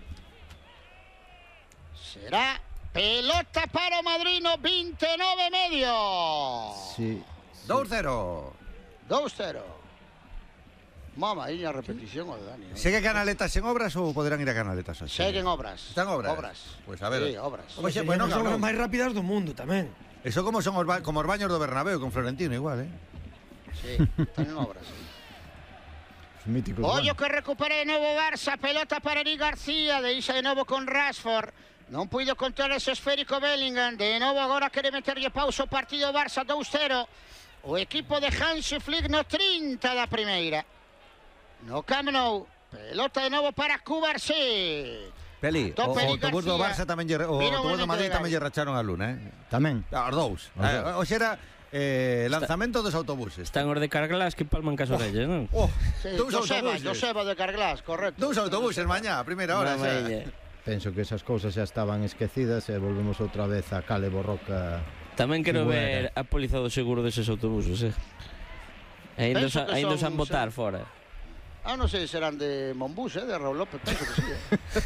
S5: Será pelota para o Madrid no vinte e nove e medio.
S1: Sí.
S2: dos cero.
S5: dos cero. Mama, aí a repetición o de Dani. ¿eh?
S2: ¿Segue Canaletas en obras ou poderán ir a Canaletas? así?
S5: Seguen obras.
S2: Están obras?
S5: Obras.
S2: Pues a ver.
S5: Sí, obras.
S2: Oxe,
S7: Serían
S2: bueno,
S7: as obras
S2: cabrón.
S7: máis rápidas do mundo tamén.
S2: Eso como son os, ba como os baños do Bernabéu con Florentino igual, eh?
S5: Sí, están en obras.
S1: Os míticos.
S5: Ollo
S1: bancos.
S5: que recupera de novo Barça, pelota para Eric García, deixa de novo con Rashford. Non puido controlar ese esférico Bellingham, de novo agora quere meterlle pausa o partido Barça dos cero. O equipo de Hansi Flick no trinta da primeira. No Camp Nou, pelota de novo para Cubarsí.
S2: Peli, o,
S5: Tope
S2: o
S5: Eric
S2: autobús do
S5: García.
S2: Barça tamén lle, o
S5: Vino
S2: autobús do
S5: momento
S2: Madrid
S5: de
S2: tamén lle racharon a luna, eh?
S1: Tamén.
S2: Ah, os dous.
S1: Os
S2: Eh,
S1: dous.
S2: Hoxe era eh, lanzamento dos autobuses.
S4: Están os de Carglass que palman cas orellas, non?
S2: Oh,
S5: Sí,
S2: dous
S5: Joseba,
S2: autobuses.
S5: Joseba de Carglass, correcto.
S2: Dous autobuses mañá, a primeira hora.
S4: Unha
S2: xa.
S4: maella.
S1: Penso que esas cousas xa estaban esquecidas e volvemos outra vez a Cale Borroca.
S4: Tamén quero
S1: Figurera.
S4: ver a póliza do seguro deses autobuses, eh? E ainda
S5: Penso
S4: os-
S5: que
S4: ainda os
S5: son-
S4: han botar fora.
S5: Ah, non sei, serán de Monbus, eh, de Raúl López, penso que sí. Eh.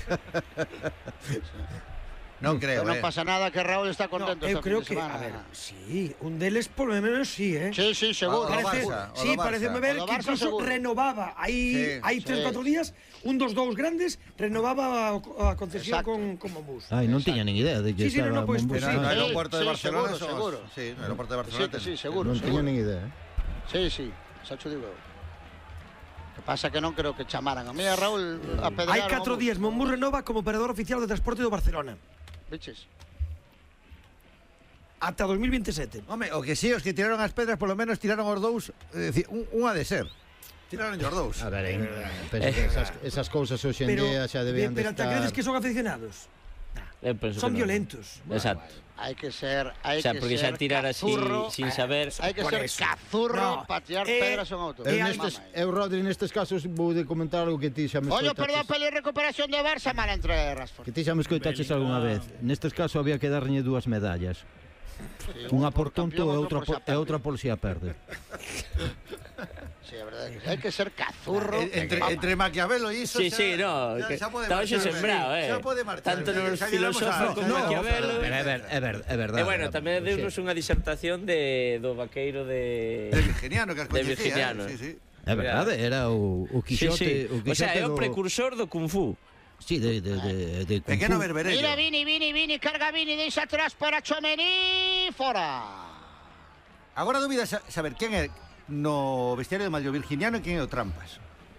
S2: Non creo,
S5: Pero non
S2: eh.
S5: pasa nada, que Raúl está
S7: No,
S5: contento
S7: eu
S5: esta
S7: creo
S5: fin de
S7: que,
S5: semana.
S7: a ver, sí, un deles por lo menos sí, eh.
S5: Sí, sí, seguro.
S2: O do
S7: Parece,
S2: Barça, o
S7: sí,
S2: do Barça.
S7: parece
S5: O
S7: ver
S5: do
S7: que
S5: Barça
S7: incluso
S5: seguro.
S7: renovaba aí
S2: Sí,
S7: hai
S5: sí.
S7: tres, cuatro días, un dos dous grandes renovaba a, a concesión
S5: Exacto.
S7: con con Monbus.
S1: Ai, non tiña nin idea de que
S7: Sí, sí, no,
S1: estaba
S7: no, pues-
S1: Monbus.
S7: pues
S2: Pero no,
S7: sí.
S2: no, aeropuerto de
S5: Sí,
S2: Barcelona
S5: seguro,
S2: son-
S5: seguro.
S2: Sí, no aeropuerto de
S5: Sí,
S2: Barcelona.
S5: que sí,
S2: ten-
S5: seguro,
S1: Non tiña
S5: seguro.
S1: nin idea, eh?
S5: Sí, sí, xa cho digo eu. Que pasa que non creo que chamaran a mí a Raúl a pedrear.
S7: Hai catro días Monbus renova como operador oficial de transporte do Barcelona
S5: Biches.
S7: ata dos mil veintisiete.
S2: Home, o que sí, os que tiraron as pedras, por lo menos tiraron os dous, é dicir, un, unha de ser. Tiraron os dous.
S1: A ver, en, penso que esas, esas cousas hoxe en
S7: Pero,
S1: día xa debían de
S7: pero te
S1: estar...
S7: crees que son aficionados?
S4: Eu penso
S7: Son
S4: que non.
S7: violentos.
S4: Exacto.
S5: Hai que ser, hai
S4: O sea,
S5: que
S4: porque
S5: ser
S4: xa tirar así
S5: cazurro,
S4: sin saber.
S5: hai que
S7: Por
S5: ser
S7: eso.
S5: cazurro
S7: No,
S5: para tirar
S7: eh,
S5: pedras a un auto.
S1: Eu,
S7: E
S1: nestes,
S5: Mama,
S1: eu, Rodri, nestes casos vou de comentar algo que ti xa me
S5: Ollo,
S1: escoitaches-
S5: perdón, peli recuperación de Barça, mala entrega de Rashford.
S1: Que ti xa me escoitaches algunha vez. Nestes casos había que darlle dúas medallas.
S5: Sí,
S1: Unha por tonto
S5: campeón,
S1: e
S5: outro
S1: outra
S5: por
S1: por, e
S5: xa
S1: outra por si a perde.
S5: Sí, a verdade, hai que ser cazurro.
S2: Eh, Entre,
S5: Mama.
S2: entre Maquiavelo e iso
S4: Sí,
S2: xa-
S4: sí, no,
S2: xa-
S4: que
S2: xa pode
S4: está hoxe
S2: marchar,
S4: sembrado, eh.
S2: Xa pode marchar.
S4: Tanto nos
S2: Xa llegamos
S4: filósofos
S2: a-
S4: como
S2: xa-
S4: Maquiavelo.
S1: Pero é, ver, é, ver, é verdade.
S4: E bueno, tamén deunos unha disertación de do vaqueiro de
S2: De Virginiano, que as
S4: de
S2: coñecía,
S4: Virginiano.
S2: eh, sí, sí.
S1: É verdade, era o, o
S4: Sí,
S1: Quixote,
S4: sí.
S1: o
S4: O sea,
S1: Quixote
S4: é o
S1: do-
S4: precursor do Kung Fu.
S1: Sí, de, de, de, de Kung
S2: Pequeno
S1: Fu.
S2: berberello.
S5: Mira, Vini, Vini, Vini, carga Vini, deixa atrás para Chomení, fora.
S2: Agora dúbida sa- saber quen é no vestiario de Mallo Virginiano e quen é o Trampas.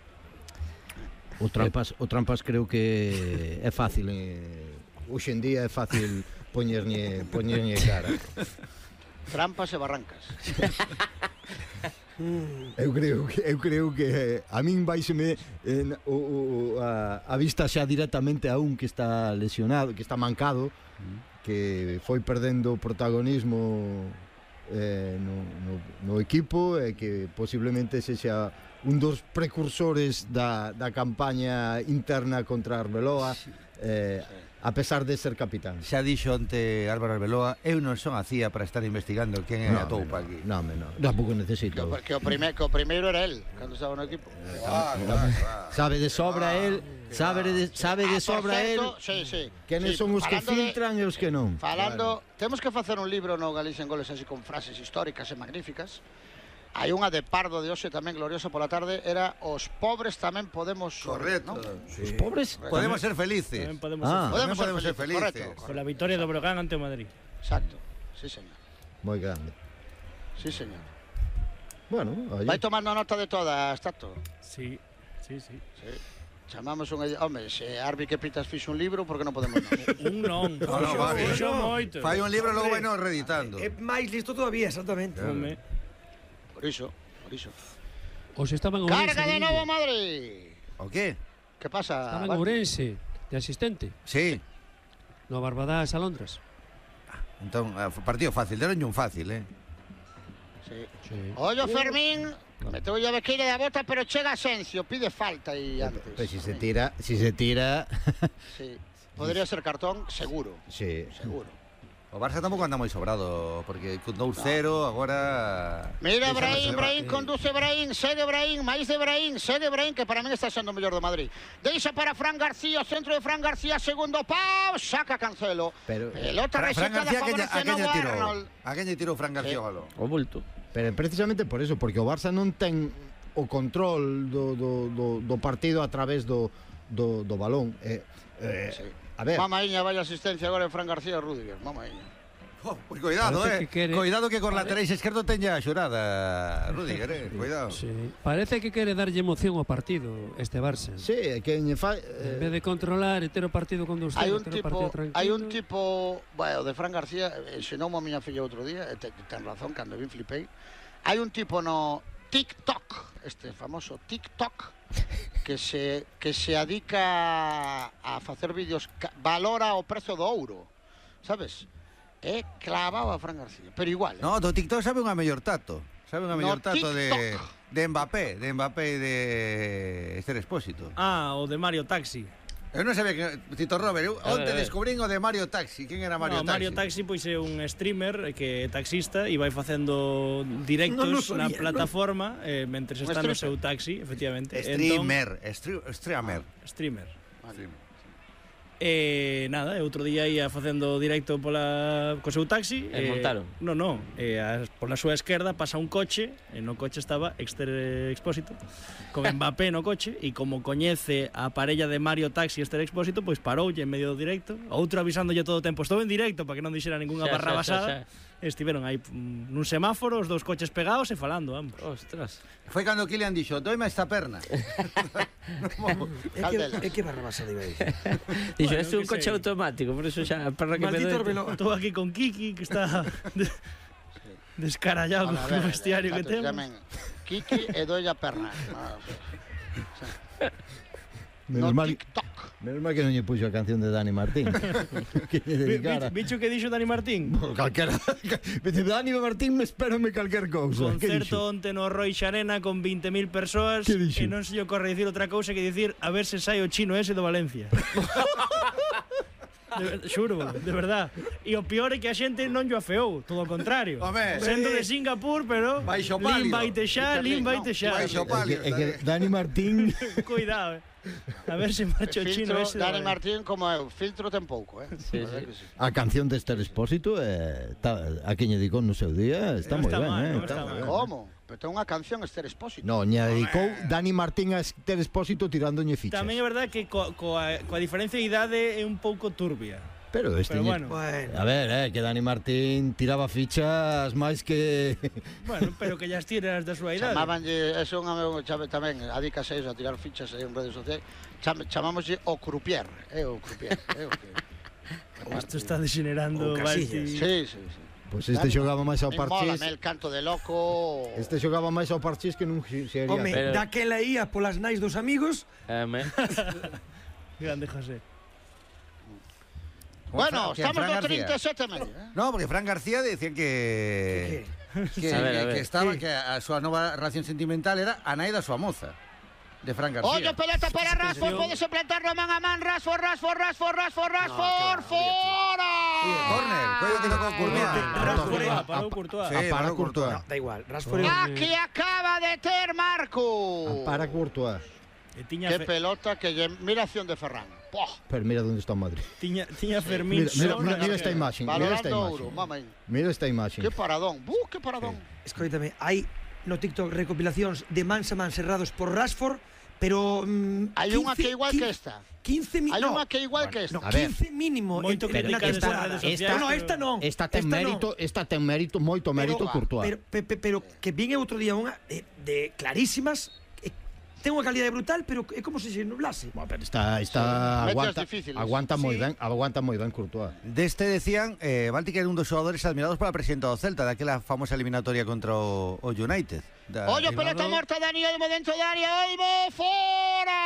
S1: O Trampas, o Trampas creo que é fácil, eh, hoxe en día é fácil poñerlle poñerlle cara.
S5: Trampas e barrancas.
S1: Eu creo que eu creo que a min vaiseme eh, o, o, a, a vista xa directamente a un que está lesionado, que está mancado, que foi perdendo protagonismo eh, no, no, no equipo e que posiblemente sexa un dos precursores da, da campaña interna contra Arbeloa, eh, a pesar de ser capitán.
S2: Xa dixo onte Álvaro Arbeloa, eu non son a cía para estar investigando quen é a toupa aquí.
S1: No, no, tampouco
S5: Que,
S1: necesito.
S5: o- que, o primer, que o primeiro era él, cando estaba no equipo.
S2: Ah, claro, claro.
S1: Sabe de sobra el, sabe de, sabe de
S5: Ah, por
S1: sobra el
S5: certo, sí, sí.
S1: quenes
S5: Sí,
S1: son os que
S5: falando de-
S1: filtran e os que non.
S5: Falando, temos que facer un libro no Galicia en Goles así con frases históricas e magníficas. Hai unha de Pardo de hoxe tamén gloriosa pola tarde, era os pobres tamén podemos sorrir,
S2: Correcto.
S5: ¿no?
S1: Os pobres?
S2: Podemos ser felices.
S6: Tamén podemos
S1: Ah.
S6: ser
S5: Podemos,
S2: podemos
S5: ser
S2: ser
S5: felices,
S2: felices.
S5: correcto,
S6: con la victoria do Breogán ante o Madrid.
S5: Exacto, sí señor,
S1: Moi grande.
S5: sí señor.
S1: Bueno, oye,
S5: Vai tomando nota de todas, Tato.
S6: Sí, sí, sí.
S5: Sí. Chamamos un... edi- Home, se Arbi que pitas fixo un libro, por que non podemos non?
S6: Un non.
S2: No, no, vale.
S6: Fixo moito.
S2: Fai un libro e logo vai nos reeditando.
S7: É máis listo todavía, exactamente.
S6: Home.
S5: Por iso, por iso.
S3: Os estaban en Ourense.
S5: Carga de
S3: Guille.
S5: novo Madrid.
S2: O qué?
S5: Que pasa?
S3: Estaban en
S5: Val?
S3: Ourense, de asistente.
S2: Sí.
S3: No Barbadas Alondras.
S2: Entón, eh, partido fácil, deronlle un fácil, eh.
S5: Sí.
S3: Sí.
S5: Ollo Fermín, meteu a bequeira da bota, pero chega Asensio, pide falta aí antes.
S1: pues si se tira, si se tira,
S5: Sí. Podría ser cartón, seguro,
S1: sí.
S5: seguro.
S2: O Barça tampouco anda moi sobrado, porque con dous cero agora...
S5: Mira,
S2: Deixa
S5: Brahim,
S2: reserva.
S5: Brahim, conduce Brahim, segue Brahim, máis de Brahim, segue Brahim, que para mí está sendo o mellor do Madrid. Deixa para Fran García, o centro de Fran García, segundo pau, saca Cancelo.
S1: Pero-
S5: Pelota
S2: Fran
S5: rexetada,
S2: García, a quen lle- a
S5: favorecendo
S2: quen lle
S5: o
S2: tirou?
S5: Arnold.
S2: A quen lle tirou Fran García o
S5: Sí.
S2: balón?
S4: O bulto.
S1: Pero precisamente por eso, porque o Barça non ten o control do, do, do, do partido a través do, do, do balón. Eh, eh,
S5: Sí.
S1: A ver,
S5: Mamaíña, vaya asistencia agora en Fran García e Rudiger, mamaíña.
S2: Oh, pues cuidado,
S3: Parece
S2: eh.
S3: que quere-
S2: Cuidado que con laterais esquerdo teña a xurada, Rudiger, eh. Cuidado.
S3: Sí. Parece que quere darlle emoción ao partido este Barça.
S1: sí, é que lle fa,
S3: En
S1: eh,
S3: vez de controlar e ter o partido con dous
S5: Hai
S3: cero,
S5: un
S3: ter o
S5: tipo,
S3: partido tranquilo.
S5: hai un tipo, bueno, de Fran García, ensinoume a miña filla outro día, e te, ten razón, cando vin flipei. Hai un tipo no TikTok, este famoso TikTok, que se que se adica a facer vídeos, ca- valora o prezo do ouro, sabes? É clavado a Fran García, pero igual, eh?
S2: No, do TikTok sabe unha mellor tato. Sabe unha
S5: No
S2: mellor tato de,
S5: TikTok.
S2: de Mbappé, de Mbappé e de Esther Expósito.
S6: Ah, o de Mario Taxi.
S2: Eu non sabía que Tito Robert, eu
S4: A ver,
S2: onte
S4: a ver.
S2: descubrín o de Mario Taxi. Quen era Mario
S6: no,
S2: Taxi?
S6: Mario Taxi pois é un streamer que é taxista e vai facendo directos
S7: Non o sabía,
S6: na plataforma eh, mentre
S5: Un
S6: está no
S5: stripper.
S6: seu taxi, efectivamente.
S2: Streamer, stri- streamer.
S6: Entón, streamer.
S2: Streamer.
S6: E nada, e outro día ia facendo directo pola co seu taxi
S4: E montaron?
S6: Non, non, e a, pola súa esquerda pasa un coche e no coche estaba Esther Expósito con Mbappé no coche e como coñece a parella de Mario Taxi e Esther Expósito, pois paroulle en medio do directo, outro avisándolle todo o tempo estou en directo para que non dixera
S4: Xa,
S6: ningunha
S4: xa,
S6: barrabasada.
S4: xa, xa.
S6: Estiveron aí mm, nun semáforo, os dous coches pegados e falando ambos.
S4: Ostras.
S2: Foi cando Kylian dixo, doime esta perna.
S7: É que,
S5: Caldelas.
S7: é que barrabasa de vez.
S4: Dixo,
S6: Bueno,
S4: este é un
S6: que
S4: coche
S6: sei.
S4: automático, por eso xa, para que me
S7: Maldito
S4: doete.
S7: Arbeloa.
S6: Estou aquí con Kiki, que está de, descarallado
S5: Ahora, a
S6: co
S5: ver,
S6: vestiario que
S5: chato,
S6: temos.
S5: llamen Kiki e doy a perna. Ah,
S1: menos,
S5: no
S1: mal,
S5: TikTok.
S1: menos mal que non lle puxo a canción de Dani Martín. Que lle
S6: Vi-
S1: dedicara.
S6: vi- Bicho que dixo Dani Martín.
S1: Calquera. De Dani Martín me espérame calquer cousa. Que
S6: Concerto
S1: dixo?
S6: onte no Roy Xarena con veinte mil persoas
S1: Que dixo?
S6: e non se lle ocorre dicir outra cousa que dicir a ver se sai o chino ese do Valencia. De, ver- xuro, de verdad. E o peor é que a xente non lle afeou, todo o contrario.
S2: Home,
S6: Sendo
S2: eh,
S6: de Singapur, pero
S2: baixo
S6: Lim
S2: pálido.
S6: baite xa, Lim baite xa.
S2: Baixo
S1: É que,
S2: palio.
S1: é que Dani Martín
S6: Cuidado, eh. A ver se marcha o chino
S5: Filtro,
S6: ese. do
S5: Dani
S6: Valencia.
S5: Martín como eu, filtro ten pouco, eh?
S4: Sí,
S5: A ver
S4: sí.
S5: que sí.
S1: a canción de Esther Expósito eh, ta, a quen lle dedicou no seu día está
S6: Non
S1: moi
S6: está
S1: ben,
S6: mal,
S1: eh.
S6: non
S1: Está
S6: está
S1: moi
S6: mal.
S1: ben.
S5: Como? Pero ten unha canción Esther Expósito.
S1: No, lle dedicou Dani Martín a Esther Expósito tirándolle fichas.
S6: Tamén é verdade que co, coa, coa diferencia de idade é un pouco turbia.
S1: Pero este
S6: Pero
S1: lle-
S6: bueno,
S7: Bueno,
S1: A ver, eh, que Dani Martín tiraba fichas máis que
S6: bueno, pero que ya tiras da súa idade.
S5: Chamabanlle, eso é un amigo chave tamén, adicase a iso, a tirar fichas aí en redes sociais. Cham, chamámoslle o croupier, é o croupier, é o que...
S6: Isto está degenerando,
S7: O Casillas.
S6: Balti.
S5: Sí, sí, sí.
S1: Pois este xogaba máis ao
S5: Me
S1: parchís.
S5: mola, el canto de loco.
S1: Este xogaba máis ao parchís que nun sería.
S7: home,
S4: Pero-
S7: daquela ia polas nais dos amigos.
S4: Home.
S6: Grande José.
S5: Bueno,
S2: ¿Quién,
S5: estamos
S2: Fran
S5: no
S2: García?
S5: treinta e sete e medio, eh?
S2: No, porque Fran García decían que... Que,
S4: A ver, a
S2: que,
S4: ver.
S2: que estaba,
S7: Sí.
S2: que a súa nova relación sentimental era a nai da súa moza, de Fran García.
S5: Oye, pelota para Rashford,
S6: Atención.
S5: puedes plantarlo man a man, Rashford, Rashford, Rashford, Rashford, Rashford,
S7: claro,
S5: fora.
S2: Corner, coño que tocou Courtois.
S6: Rashford,
S1: Courtois.
S6: parou Courtois.
S2: Sí,
S1: A para
S2: parou
S1: Courtois.
S2: Courtois.
S7: Da igual, Rashford é
S5: Aquí acaba de ter Marco.
S1: Para Courtois.
S6: E tiña,
S5: Qué
S6: fe,
S5: pelota que lle... Mira a acción de Ferran. Poh,
S1: Pero mira onde está o Madrid.
S6: tiña, tiña Fermín
S1: Mira, mira,
S6: só
S1: mira,
S6: na
S1: mira esta
S6: carreira.
S1: imaxe, mira esta
S5: valorando ouro,
S1: imaxe.
S5: mama aí.
S1: Mira esta imaxe.
S5: Qué paradón, buh, qué paradón.
S7: Escoítame, hai no TikTok recopilacións de mans a mans cerrados por Rashford, pero mm,
S5: Hai unha que é igual que esta.
S7: quince
S5: Hai
S7: minutos.
S5: unha que é igual que esta.
S7: No,
S1: A ver.
S7: quince mínimo
S6: Moito
S7: en, en na
S6: criticada
S1: esta-
S7: temporada.
S6: nas redes
S1: esta-
S6: sociais,
S7: no,
S6: pero-
S7: esta non.
S1: Esta ten
S7: esta
S1: mérito,
S7: non.
S1: esta ten mérito, moito mérito
S5: Pero-
S1: Courtois.
S7: Pero, pe, pe, pero que vin outro día unha de, de clarísimas, eh, ten unha calidade brutal, pero é como se se nublase.
S1: Bueno, pero está, está
S5: Sí,
S1: aguanta,
S5: mechas difíciles.
S1: aguanta moi
S7: Sí.
S1: ben, aguanta moi ben Courtois.
S2: Deste decían, eh, Balti que era un dos xogadores admirados pola presidenta do Celta, daquela famosa eliminatoria contra o, o United. Da,
S5: Oye,
S2: eh,
S5: pelota muerta, Dani Olmo dentro de área, Olmo, fora.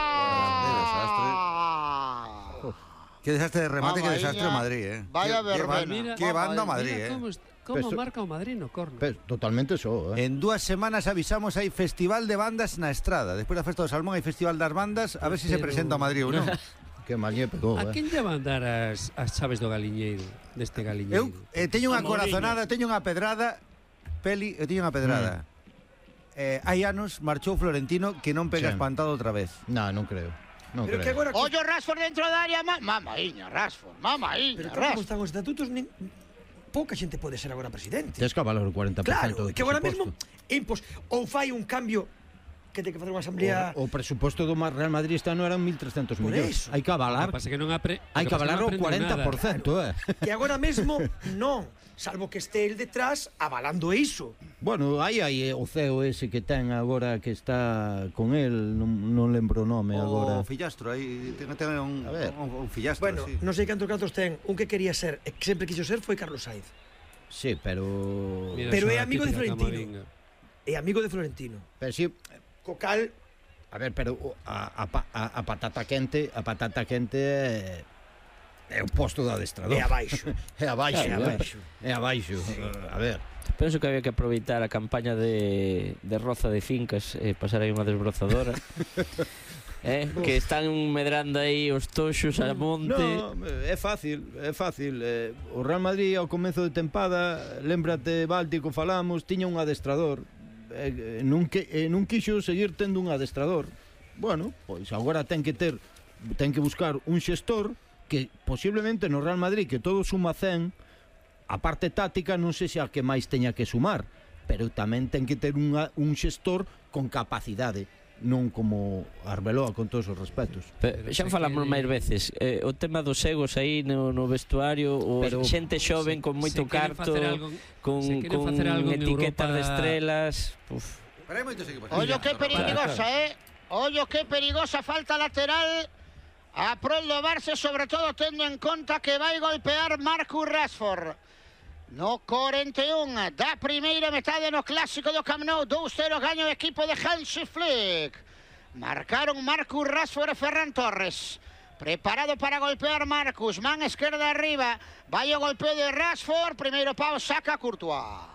S2: Qué desastre de remate,
S5: Vamos,
S2: qué desastre
S5: Iña.
S2: o Madrid, eh.
S5: Vaya
S2: Qué- qué,
S5: verbena.
S2: ban-
S3: Mira,
S2: qué banda
S5: vamos,
S2: Madrid,
S3: Mira
S2: eh.
S3: como, est- como
S1: Pero-
S3: marca o Madrid no corno.
S1: Pero totalmente só, eh.
S2: En dúas semanas avisamos hai Festival de Bandas na Estrada. Despois da Festa do Salmón hai Festival das Bandas, a ver se se
S3: Pero-
S2: presenta o Madrid ou non.
S1: Que que mal lle pegou,
S3: A
S1: eh.
S3: quen lle van dar as, as chaves do galiñeiro, deste galiñeiro?
S2: Eu eh, teño unha
S6: A Mourinho.
S2: corazonada, teño unha pedrada, Peli, eu teño unha pedrada. Eh, hai anos marchou Florentino que non pega
S1: Sí.
S2: espantado outra vez.
S1: No, non creo. Non
S7: Pero
S1: creo.
S7: que agora...
S5: Ollo Rashford dentro da área, ma... mamaíña, Rashford, mamaíña,
S7: Pero tal como
S5: Rashford.
S7: están os estatutos, nin... pouca xente pode ser agora presidente.
S1: Tens que avalar o cuarenta por ciento
S7: Claro,
S1: do
S7: que agora mesmo
S1: presuposto.
S7: é impos... ou fai un cambio que ten que facer unha asamblea...
S1: O, o presuposto do Real Madrid este ano eran mil trescentos
S7: Por
S1: millóns.
S7: eso.
S1: Hai que
S3: O
S1: avalar.
S3: que pasa é que non apre...
S1: Hai
S3: o
S1: que
S3: pasa
S1: avalar
S3: non
S1: o
S3: aprendeu
S1: cuarenta por ciento, eh.
S7: Que agora mesmo non, salvo que este el detrás avalando iso.
S1: Bueno, aí hai o C E O ese que ten agora que está con el, non, non lembro o nome agora.
S2: O fillastro, aí ten, ten un,
S1: A ver.
S2: un, un fillastro,
S7: Bueno,
S2: sí.
S7: non sei cantos cartos ten. Un que quería ser, e que sempre quiso ser, foi Carlos Sainz.
S1: Sí, pero
S3: Mira,
S7: Pero
S3: xa
S7: é
S3: a
S7: amigo de
S3: típica
S7: Florentino.
S3: Camavinga.
S7: É amigo de Florentino.
S1: pero sí,
S7: Co cal,
S1: a ver, pero o- a, a, pa- a, a patata quente, a patata quente é, é o posto do adestrador.
S7: é abaixo.
S1: É abaixo,
S7: É
S1: é
S7: abaixo.
S1: É abaixo. A ver.
S4: Penso que había que aproveitar a campaña de, de roza de fincas e pasar aí unha desbrozadora. eh, que están medrando aí os toxos a monte.
S1: No, é fácil, é fácil. Eh, o Real Madrid ao comezo de tempada, lembrate, Báltico, falamos, tiña un adestrador. Eh, non, que, eh, non quixo seguir tendo un adestrador. Bueno, pois agora ten que ter, ten que buscar un xestor que posiblemente no Real Madrid, que todo suma cen, a parte táctica non sei se a que máis teña que sumar, pero tamén ten que ter unha, un xestor con capacidade, non como Arbeloa, con todos os respetos.
S4: Pe- Xa falamos máis veces, eh, o tema dos egos aí no, no vestuario, o
S1: Pero-
S4: xente xoven con moito
S3: Se queren
S4: carto,
S3: facer algo-
S4: con,
S3: se queren
S4: con
S3: facer algo en
S4: etiquetas
S3: Europa-
S4: de estrelas. Uf.
S2: Pero hai moitos equipos.
S5: Ollo que
S2: Mira,
S5: perigosa, eh. Ollo que perigosa falta lateral a prol do Barça, sobre todo tendo en conta que vai golpear Marcus Rashford. No cuarenta y uno da primeira metade no clásico do Camp Nou, dos cero gaño o equipo de Hansi Flick. Marcaron Marcus Rashford e Ferran Torres. Preparado para golpear Marcus, man esquerda arriba, vai o golpeo de Rashford, primeiro pau saca Courtois.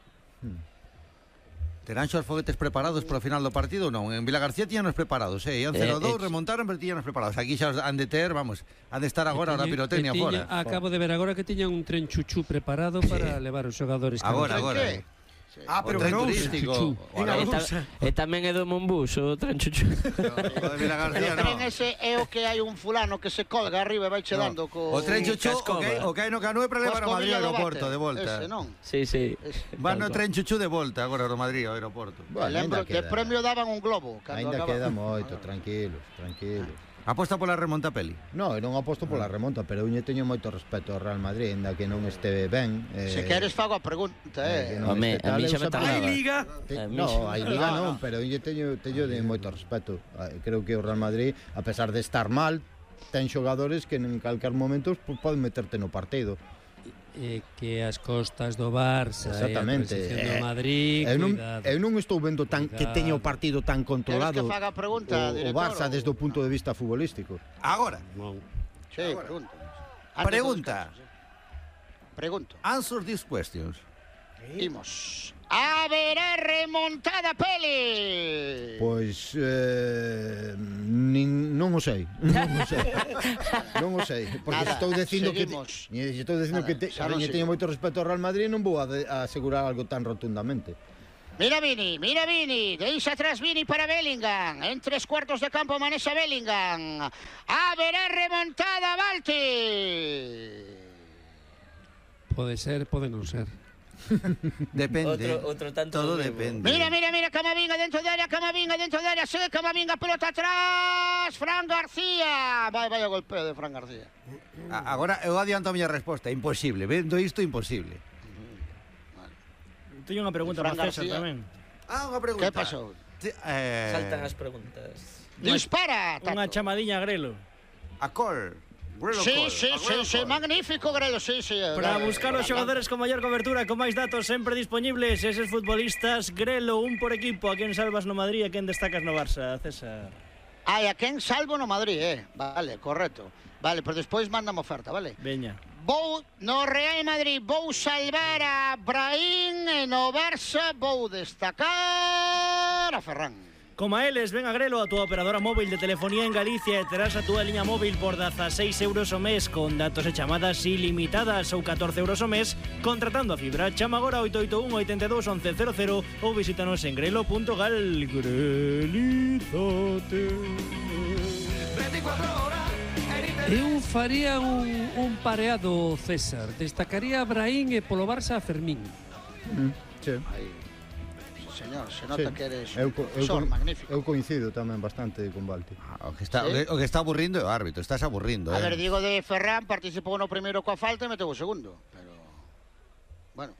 S2: Terán xos foguetes preparados para o final do partido ou non? En Vila García tíñanos preparados, eh? Ian cero
S4: Eh,
S2: dous,
S4: eh,
S2: remontaron, pero tíñanos preparados. Aquí xa os han de ter, vamos, han de estar agora a
S3: Tiña-
S2: pirotecnia
S3: que tiña-
S2: fora.
S3: Acabo de ver agora que tiñan un tren chuchú preparado para levar os xogadores.
S2: Agora,
S5: ¿Tren
S2: agora.
S5: qué?
S2: eh.
S7: Ah, pero
S2: o tren
S7: non.
S2: turístico.
S3: Chuchu.
S2: o
S7: Venga,
S2: la-
S4: E, ta,
S7: Usa.
S4: e tamén é do Monbus, o tren chuchu.
S2: o de Vila García,
S5: O tren
S2: no.
S5: ese é o que hai un fulano que se colga arriba e vai che dando co...
S2: O tren chuchu, o
S4: Cascova.
S2: que, o que hai no canoe para levar a Madrid ao aeroporto, de volta.
S5: Ese, non?
S4: Sí, sí.
S2: Van no tren chuchu de volta agora ao Madrid ao aeroporto.
S5: Bueno, lembro, de premio daban un globo. cando
S1: Ainda
S5: acaba-
S1: queda moito, tranquilos, tranquilos.
S2: Aposta pola remonta Peli.
S1: No, eu non aposto pola remonta, pero eu lle teño moito respeto ao Real Madrid, ainda que non este ben. Eh,
S5: Se queres fago a pregunta,
S1: eh, que
S5: eh.
S1: non
S4: Home,
S1: este
S4: a
S1: tal,
S4: mí
S1: eu
S4: xa me
S1: sempre-
S7: Hai
S4: tardaba.
S7: liga.
S1: Te-
S4: A mí
S1: no,
S4: xa-
S1: hai liga
S5: No,
S1: non,
S5: no.
S1: pero eu lle teño, teño de moito respeto. Ah, Creo que o Real Madrid, a pesar de estar mal, ten xogadores que en calquer momento pues, poden meterte no partido.
S3: Eh, que as costas do Barça
S1: Exactamente.
S3: e a transición do
S1: Eh,
S3: Madrid,
S1: Eu non,
S3: cuidado.
S1: eu non estou vendo tan que
S3: Cuidado.
S1: teña o partido tan controlado
S5: Queres que faga a pregunta,
S1: o, o
S5: director,
S1: Barça
S5: ou-
S1: desde o punto de vista futbolístico.
S2: Agora,
S3: Non.
S5: Sí, pregunta.
S2: pregunta.
S5: Pregunto.
S2: Answer these questions.
S5: Imos. Haberá remontada, Peli.
S1: Pois eh, nin, non o sei, non o sei. non o sei, porque
S5: Nada,
S1: estou dicindo que
S5: seguimos.
S1: te, estou dicindo
S5: Nada,
S1: que te,
S5: xa
S1: a
S5: non
S1: veñe
S5: sigo.
S1: teño moito respeto ao Real Madrid e non vou a, de, a asegurar algo tan rotundamente.
S5: Mira Vini, mira Vini, deixa atrás Vini para Bellingham, en tres cuartos de campo manexa Bellingham, haberá remontada, Balti.
S3: Pode ser, pode non ser.
S2: Depende.
S4: Outro- outro tanto
S2: Todo
S4: do mesmo.
S2: depende.
S5: Mira, mira, mira, Camavinga dentro de área, Camavinga dentro de área, sigue Camavinga, pelota atrás, Fran García, vai, vai o golpeo de Fran García.
S2: A- Agora eu adianto a miña resposta, imposible. Vendo isto imposible.
S6: Teño unha pregunta
S5: Fran
S6: para César
S5: García.
S6: tamén.
S2: Ah, unha pregunta.
S5: Que pasou?
S2: Ti- Eh,
S4: Saltan as preguntas.
S5: Dispara, Tato.
S6: Unha chamadinha a Grelo.
S2: A call. Grelo
S5: Sí,
S2: call.
S5: sí,
S2: A
S5: sí,
S2: Grelo
S5: sí,
S2: call.
S5: magnífico, Grelo, sí, sí.
S6: Para
S5: eh,
S6: buscar os xogadores con maior cobertura, con máis datos sempre disponibles, eses futbolistas, Grelo, un por equipo, a quen salvas no Madrid e a quen destacas no Barça, César.
S5: Ai, a quen salvo no Madrid, eh. Vale, correcto. Vale, pero despois mándame oferta, vale?
S6: Veña.
S5: Vou no Real Madrid, vou salvar a Brahim e no Barça vou destacar a Ferran.
S6: Como a eles, ven a Grelo, a túa operadora móvil de telefonía en Galicia, e terás a túa liña móvil por dezaseis euros o mes con datos e chamadas ilimitadas ou catorce euros o mes contratando a fibra. Chama agora oito oito un, oito dos, once cero cero ou visítanos en grelo punto gal. Grelízate.
S3: Eu faría un, un pareado, César. Destacaría a Brahim e polo Barça a Fermín.
S1: Mm, sí.
S5: Aí. Sí, señor, se nota
S1: Sí.
S5: que eres
S1: Eu,
S5: un
S1: co- eu,
S5: profesor
S1: con-
S5: magnífico.
S1: eu coincido tamén bastante con Balti.
S2: Ah, o, que está,
S5: Sí.
S2: o, que, o que está aburrindo é o árbitro, estás aburrindo.
S5: A
S2: eh.
S5: ver, digo de Ferran, participou no primeiro coa falta e meteu o segundo, pero bueno,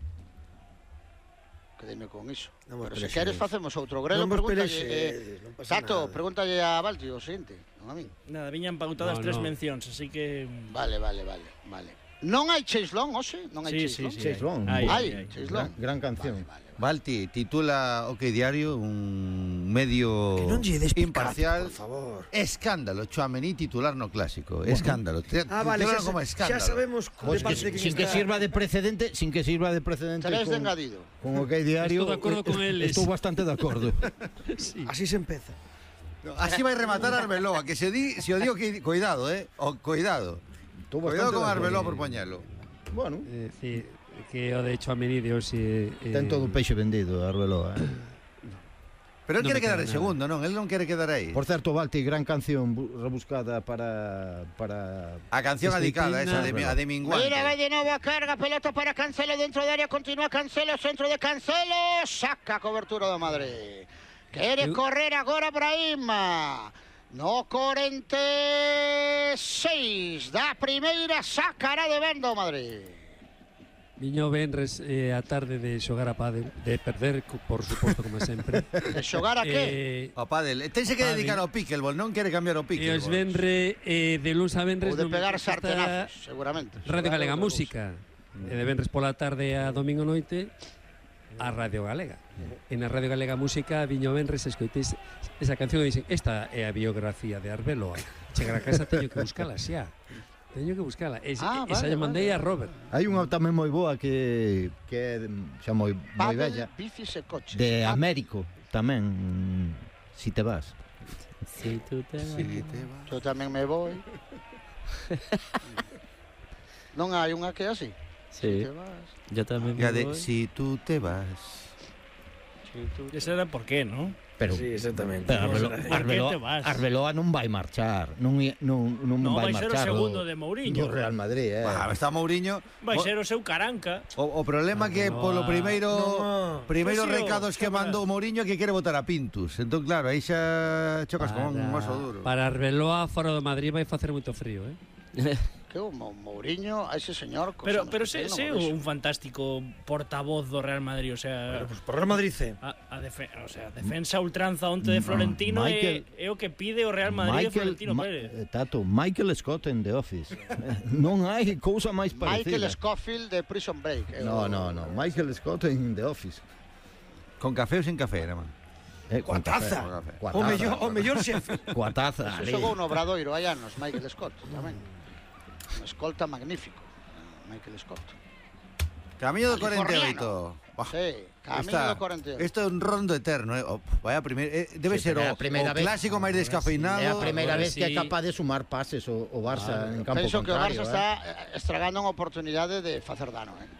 S5: quedeime con iso.
S7: Non vos
S5: Pero se
S7: pelexes.
S5: queres facemos outro grelo,
S7: Non vos
S5: pregúntalle,
S7: pelexes,
S5: eh,
S7: non pasa
S5: Tato,
S7: nada.
S5: pregúntalle a Balti o seguinte, non a min.
S6: Nada, viñan pautadas
S3: No,
S6: tres
S3: no.
S6: mencións, así que...
S5: Vale, vale, vale, vale. Non hai Cheislón, hoxe? Non hai
S6: Sí, sí,
S5: Cheislón?
S6: sí.
S1: Cheislón.
S6: Hai,
S5: Hai,
S6: hai, hai.
S5: Cheislón.
S1: Gran, gran canción.
S5: Vale, vale, vale.
S2: Balti titula OK Diario un medio
S7: Que non lle des picante,
S2: imparcial.
S7: por favor.
S2: Escándalo, Chouameni titular no clásico. Escándalo. Te-
S7: Ah, vale,
S2: titulan
S7: xa,
S2: como
S7: sa-
S2: escándalo.
S7: xa sabemos
S1: Pues
S7: de
S1: que,
S7: parte de quen
S1: sin que
S7: está.
S1: sirva de precedente, sin que sirva de precedente
S5: Tenéis de
S1: con,
S5: engadido.
S1: con OK Diario.
S3: Estou de acordo con
S1: eh,
S3: eles.
S1: Estou bastante de acordo.
S3: Sí.
S7: Así se empeza.
S2: Así vai rematar Arbeloa, que se di, se o digo que cuidado, eh. O, cuidado.
S1: Estou
S2: Cuidado
S1: bastante
S2: con
S1: de
S2: Arbeloa
S1: acordo.
S2: por poñelo.
S1: Bueno,
S3: É dicir, que o de Chouameni de hoxe... Eh,
S1: ten todo o peixe vendido, Arbeloa. Eh?
S2: Pero él
S3: Non
S2: quere
S3: me
S2: quedar
S3: queda
S2: de
S3: nada.
S2: segundo, non? Él non quere quedar aí.
S1: Por certo, Balti, gran canción bu- rebuscada para para
S2: A canción adicada, esa de, a de Minguante.
S5: Mira, vai de novo a carga, pelota para Cancelo dentro de área, continúa Cancelo, centro de Cancelo, saca a cobertura do Madrid. Quere
S3: Eu-
S5: correr agora Brahim. No cuarenta e seis da primeira sacará de venda o Madrid.
S3: Viño Benres eh, a tarde de xogar a pádel, de perder, co- por suposto, como sempre.
S5: De xogar a que?
S3: eh,
S2: O pádel. Tense que
S3: Pádel.
S2: dedicar ao pickleball, non quere cambiar o
S3: e
S2: pickleball.
S3: os Benre eh, de luns a Benres
S5: Ou de
S3: non
S5: pegar
S3: está
S5: sartenazos, seguramente.
S3: Radio
S5: Xogar
S3: Galega
S5: outra
S3: Música. E de Benres pola tarde a domingo noite a Radio Galega. E na Radio Galega Música viño Benres escoitéis esa canción e dicen, esta é a biografía de Arbeloa. Chegar a casa teño que buscala xa. Teño que buscala. E,
S5: Ah,
S3: esa
S5: vale,
S3: lle mandei
S5: vale,
S3: a Robert.
S1: Hai unha tamén moi boa que que é xa moi moi
S5: Pádel,
S1: bella
S5: bicis e coches.
S1: de
S5: Pádel.
S1: Américo tamén, mm, si te vas.
S4: Si tú te vas.
S5: Yo tamén me voy. Non hai unha que é así.
S4: Sí,
S5: Te vas.
S4: yo también
S2: Ya
S4: me
S2: de
S4: voy.
S2: si tú te vas.
S6: Ese era por qué, ¿no?
S1: Pero,
S7: Sí, exactamente.
S1: pero Arbelo,
S6: ¿Por qué
S1: Arbeloa,
S6: te vas?
S1: Arbeloa non vai marchar, non i- non non
S6: No,
S1: vai
S6: vai ser o
S1: marchar
S6: segundo
S1: do-
S6: de Mourinho.
S1: do Real Madrid, eh.
S2: Ah, está Mourinho.
S6: Vai
S2: O-
S6: ser o seu caranca.
S2: O, o problema que
S3: No,
S2: polo primeiro
S7: no.
S2: primeiros
S6: Pues sí, o-
S2: recados que
S6: cámara.
S2: mandou Mourinho que quere votar a Pintus. Entón claro, aí xa chocas con un oso duro.
S3: para Arbeloa fora do Madrid vai facer moito frío, eh?
S5: Que o Mou- Mourinho, a ese señor... cos
S6: Pero
S5: anos
S6: pero
S5: que
S6: se,
S5: ten,
S6: se
S5: non o vexo.
S6: un fantástico portavoz do Real Madrid, o sea,
S7: Bueno, pues por Real Madrid C.
S6: a, a defe, o sea, defensa a ultranza onte de Florentino
S1: Michael-
S6: é, é o que pide o Real Madrid e Florentino
S1: Ma-
S6: Pérez.
S1: eh, Tato, Michael Scott en The Office. Eh, non hai cousa máis
S5: Michael
S1: parecida.
S5: Scofield de Prison Break. é
S1: No,
S5: o-
S1: no, no, Michael Scott en The Office.
S2: Con café ou sin café, era man.
S1: Eh,
S7: Coa taza.
S1: Coa
S7: O
S1: taza.
S7: mellor, o mellor xefe.
S1: Coa taza.
S5: Eso xogou no Obradoiro hai anos, Michael Scott, tamén. Un escolta magnífico, Michael Scott.
S2: Camiño do
S5: Californiano.
S2: cuarenta e oito. Buah,
S5: Sí, camiño
S2: está-
S5: do cuarenta e oito.
S2: Isto é un rondo eterno, eh. Oh, vaya primeiro, eh, debe
S1: Sí,
S2: ser
S1: pero
S2: o,
S1: é a primeira
S2: o
S1: vez-
S2: clásico máis descafeinado.
S1: É a primeira
S3: Agora
S1: vez que é
S3: sí.
S1: capaz de sumar pases o, o Barça en campo
S5: Penso que o
S1: contrario.
S5: Barça
S1: eh.
S5: está eh, estragando unha oportunidade de facer dano, eh.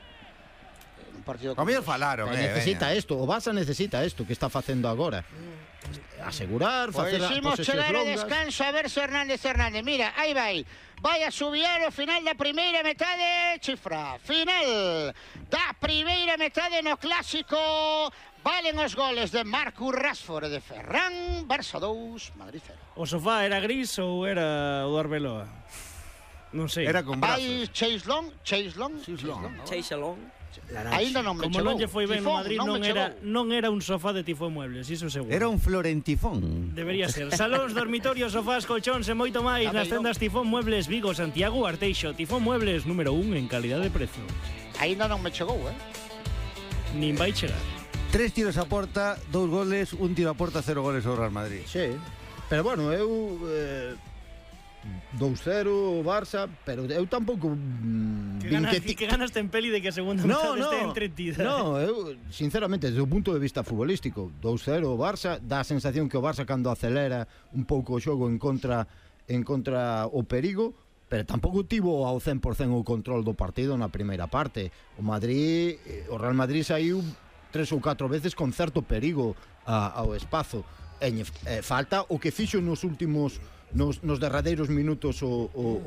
S5: Un partido
S2: Como
S5: como
S2: ellos falaron,
S1: Eh,
S2: eh.
S1: necesita
S2: veña.
S1: isto, o Barça necesita isto que está facendo agora. Asegurar,
S5: Pois
S1: facer a
S5: imos
S1: posesións
S5: chegar ao
S1: longas.
S5: descanso a ver se Hernández Hernández. Mira, aí vai. Vai a subiar o final da primeira metade, chifra. Final da primeira metade no clásico. Valen os goles de Marcus Rashford e de Ferran. Barça dous, Madrid cero.
S6: O sofá era gris ou era o do Arbeloa? Non sei.
S2: Era con brazos.
S5: Vai Chase Long, Chase Long,
S2: Chase Long.
S5: no?
S4: Chase along.
S5: Ainda non me
S6: Como
S5: chegou.
S6: non lle foi ben no
S5: Tifón,
S6: Madrid,
S5: non
S6: non,
S5: me
S6: era,
S5: chegou.
S6: non era un sofá de Tifón Muebles, iso seguro.
S2: Era un florentifón.
S6: Debería ser. Salóns, dormitorios, sofás, colchóns e moito máis nas
S5: Tamén non.
S6: tendas Tifón Muebles Vigo, Santiago, Arteixo. Tifón Muebles número un en calidad de precio.
S5: Ainda non me chegou, eh?
S6: Nin vai chegar.
S2: Tres tiros a porta, dous goles, un tiro a porta, cero goles ao Real Madrid.
S1: Sí, pero bueno, eu eh, dous cero o Barça, pero eu tampouco mm,
S6: Que
S1: vin
S6: ganas,
S1: ti-
S6: que ganas ten Peli de que a segunda
S1: No,
S6: metade
S1: no,
S6: este entretida.
S1: no, eu, sinceramente, desde o punto de vista futbolístico, dous cero o Barça, dá a sensación que o Barça cando acelera un pouco o xogo en contra en contra o perigo, pero tampouco tivo ao cen por cen o control do partido na primeira parte. O Madrid, o Real Madrid saiu tres ou catro veces con certo perigo a, ao espazo. E, e falta o que fixo nos últimos nos, nos derradeiros minutos o, o,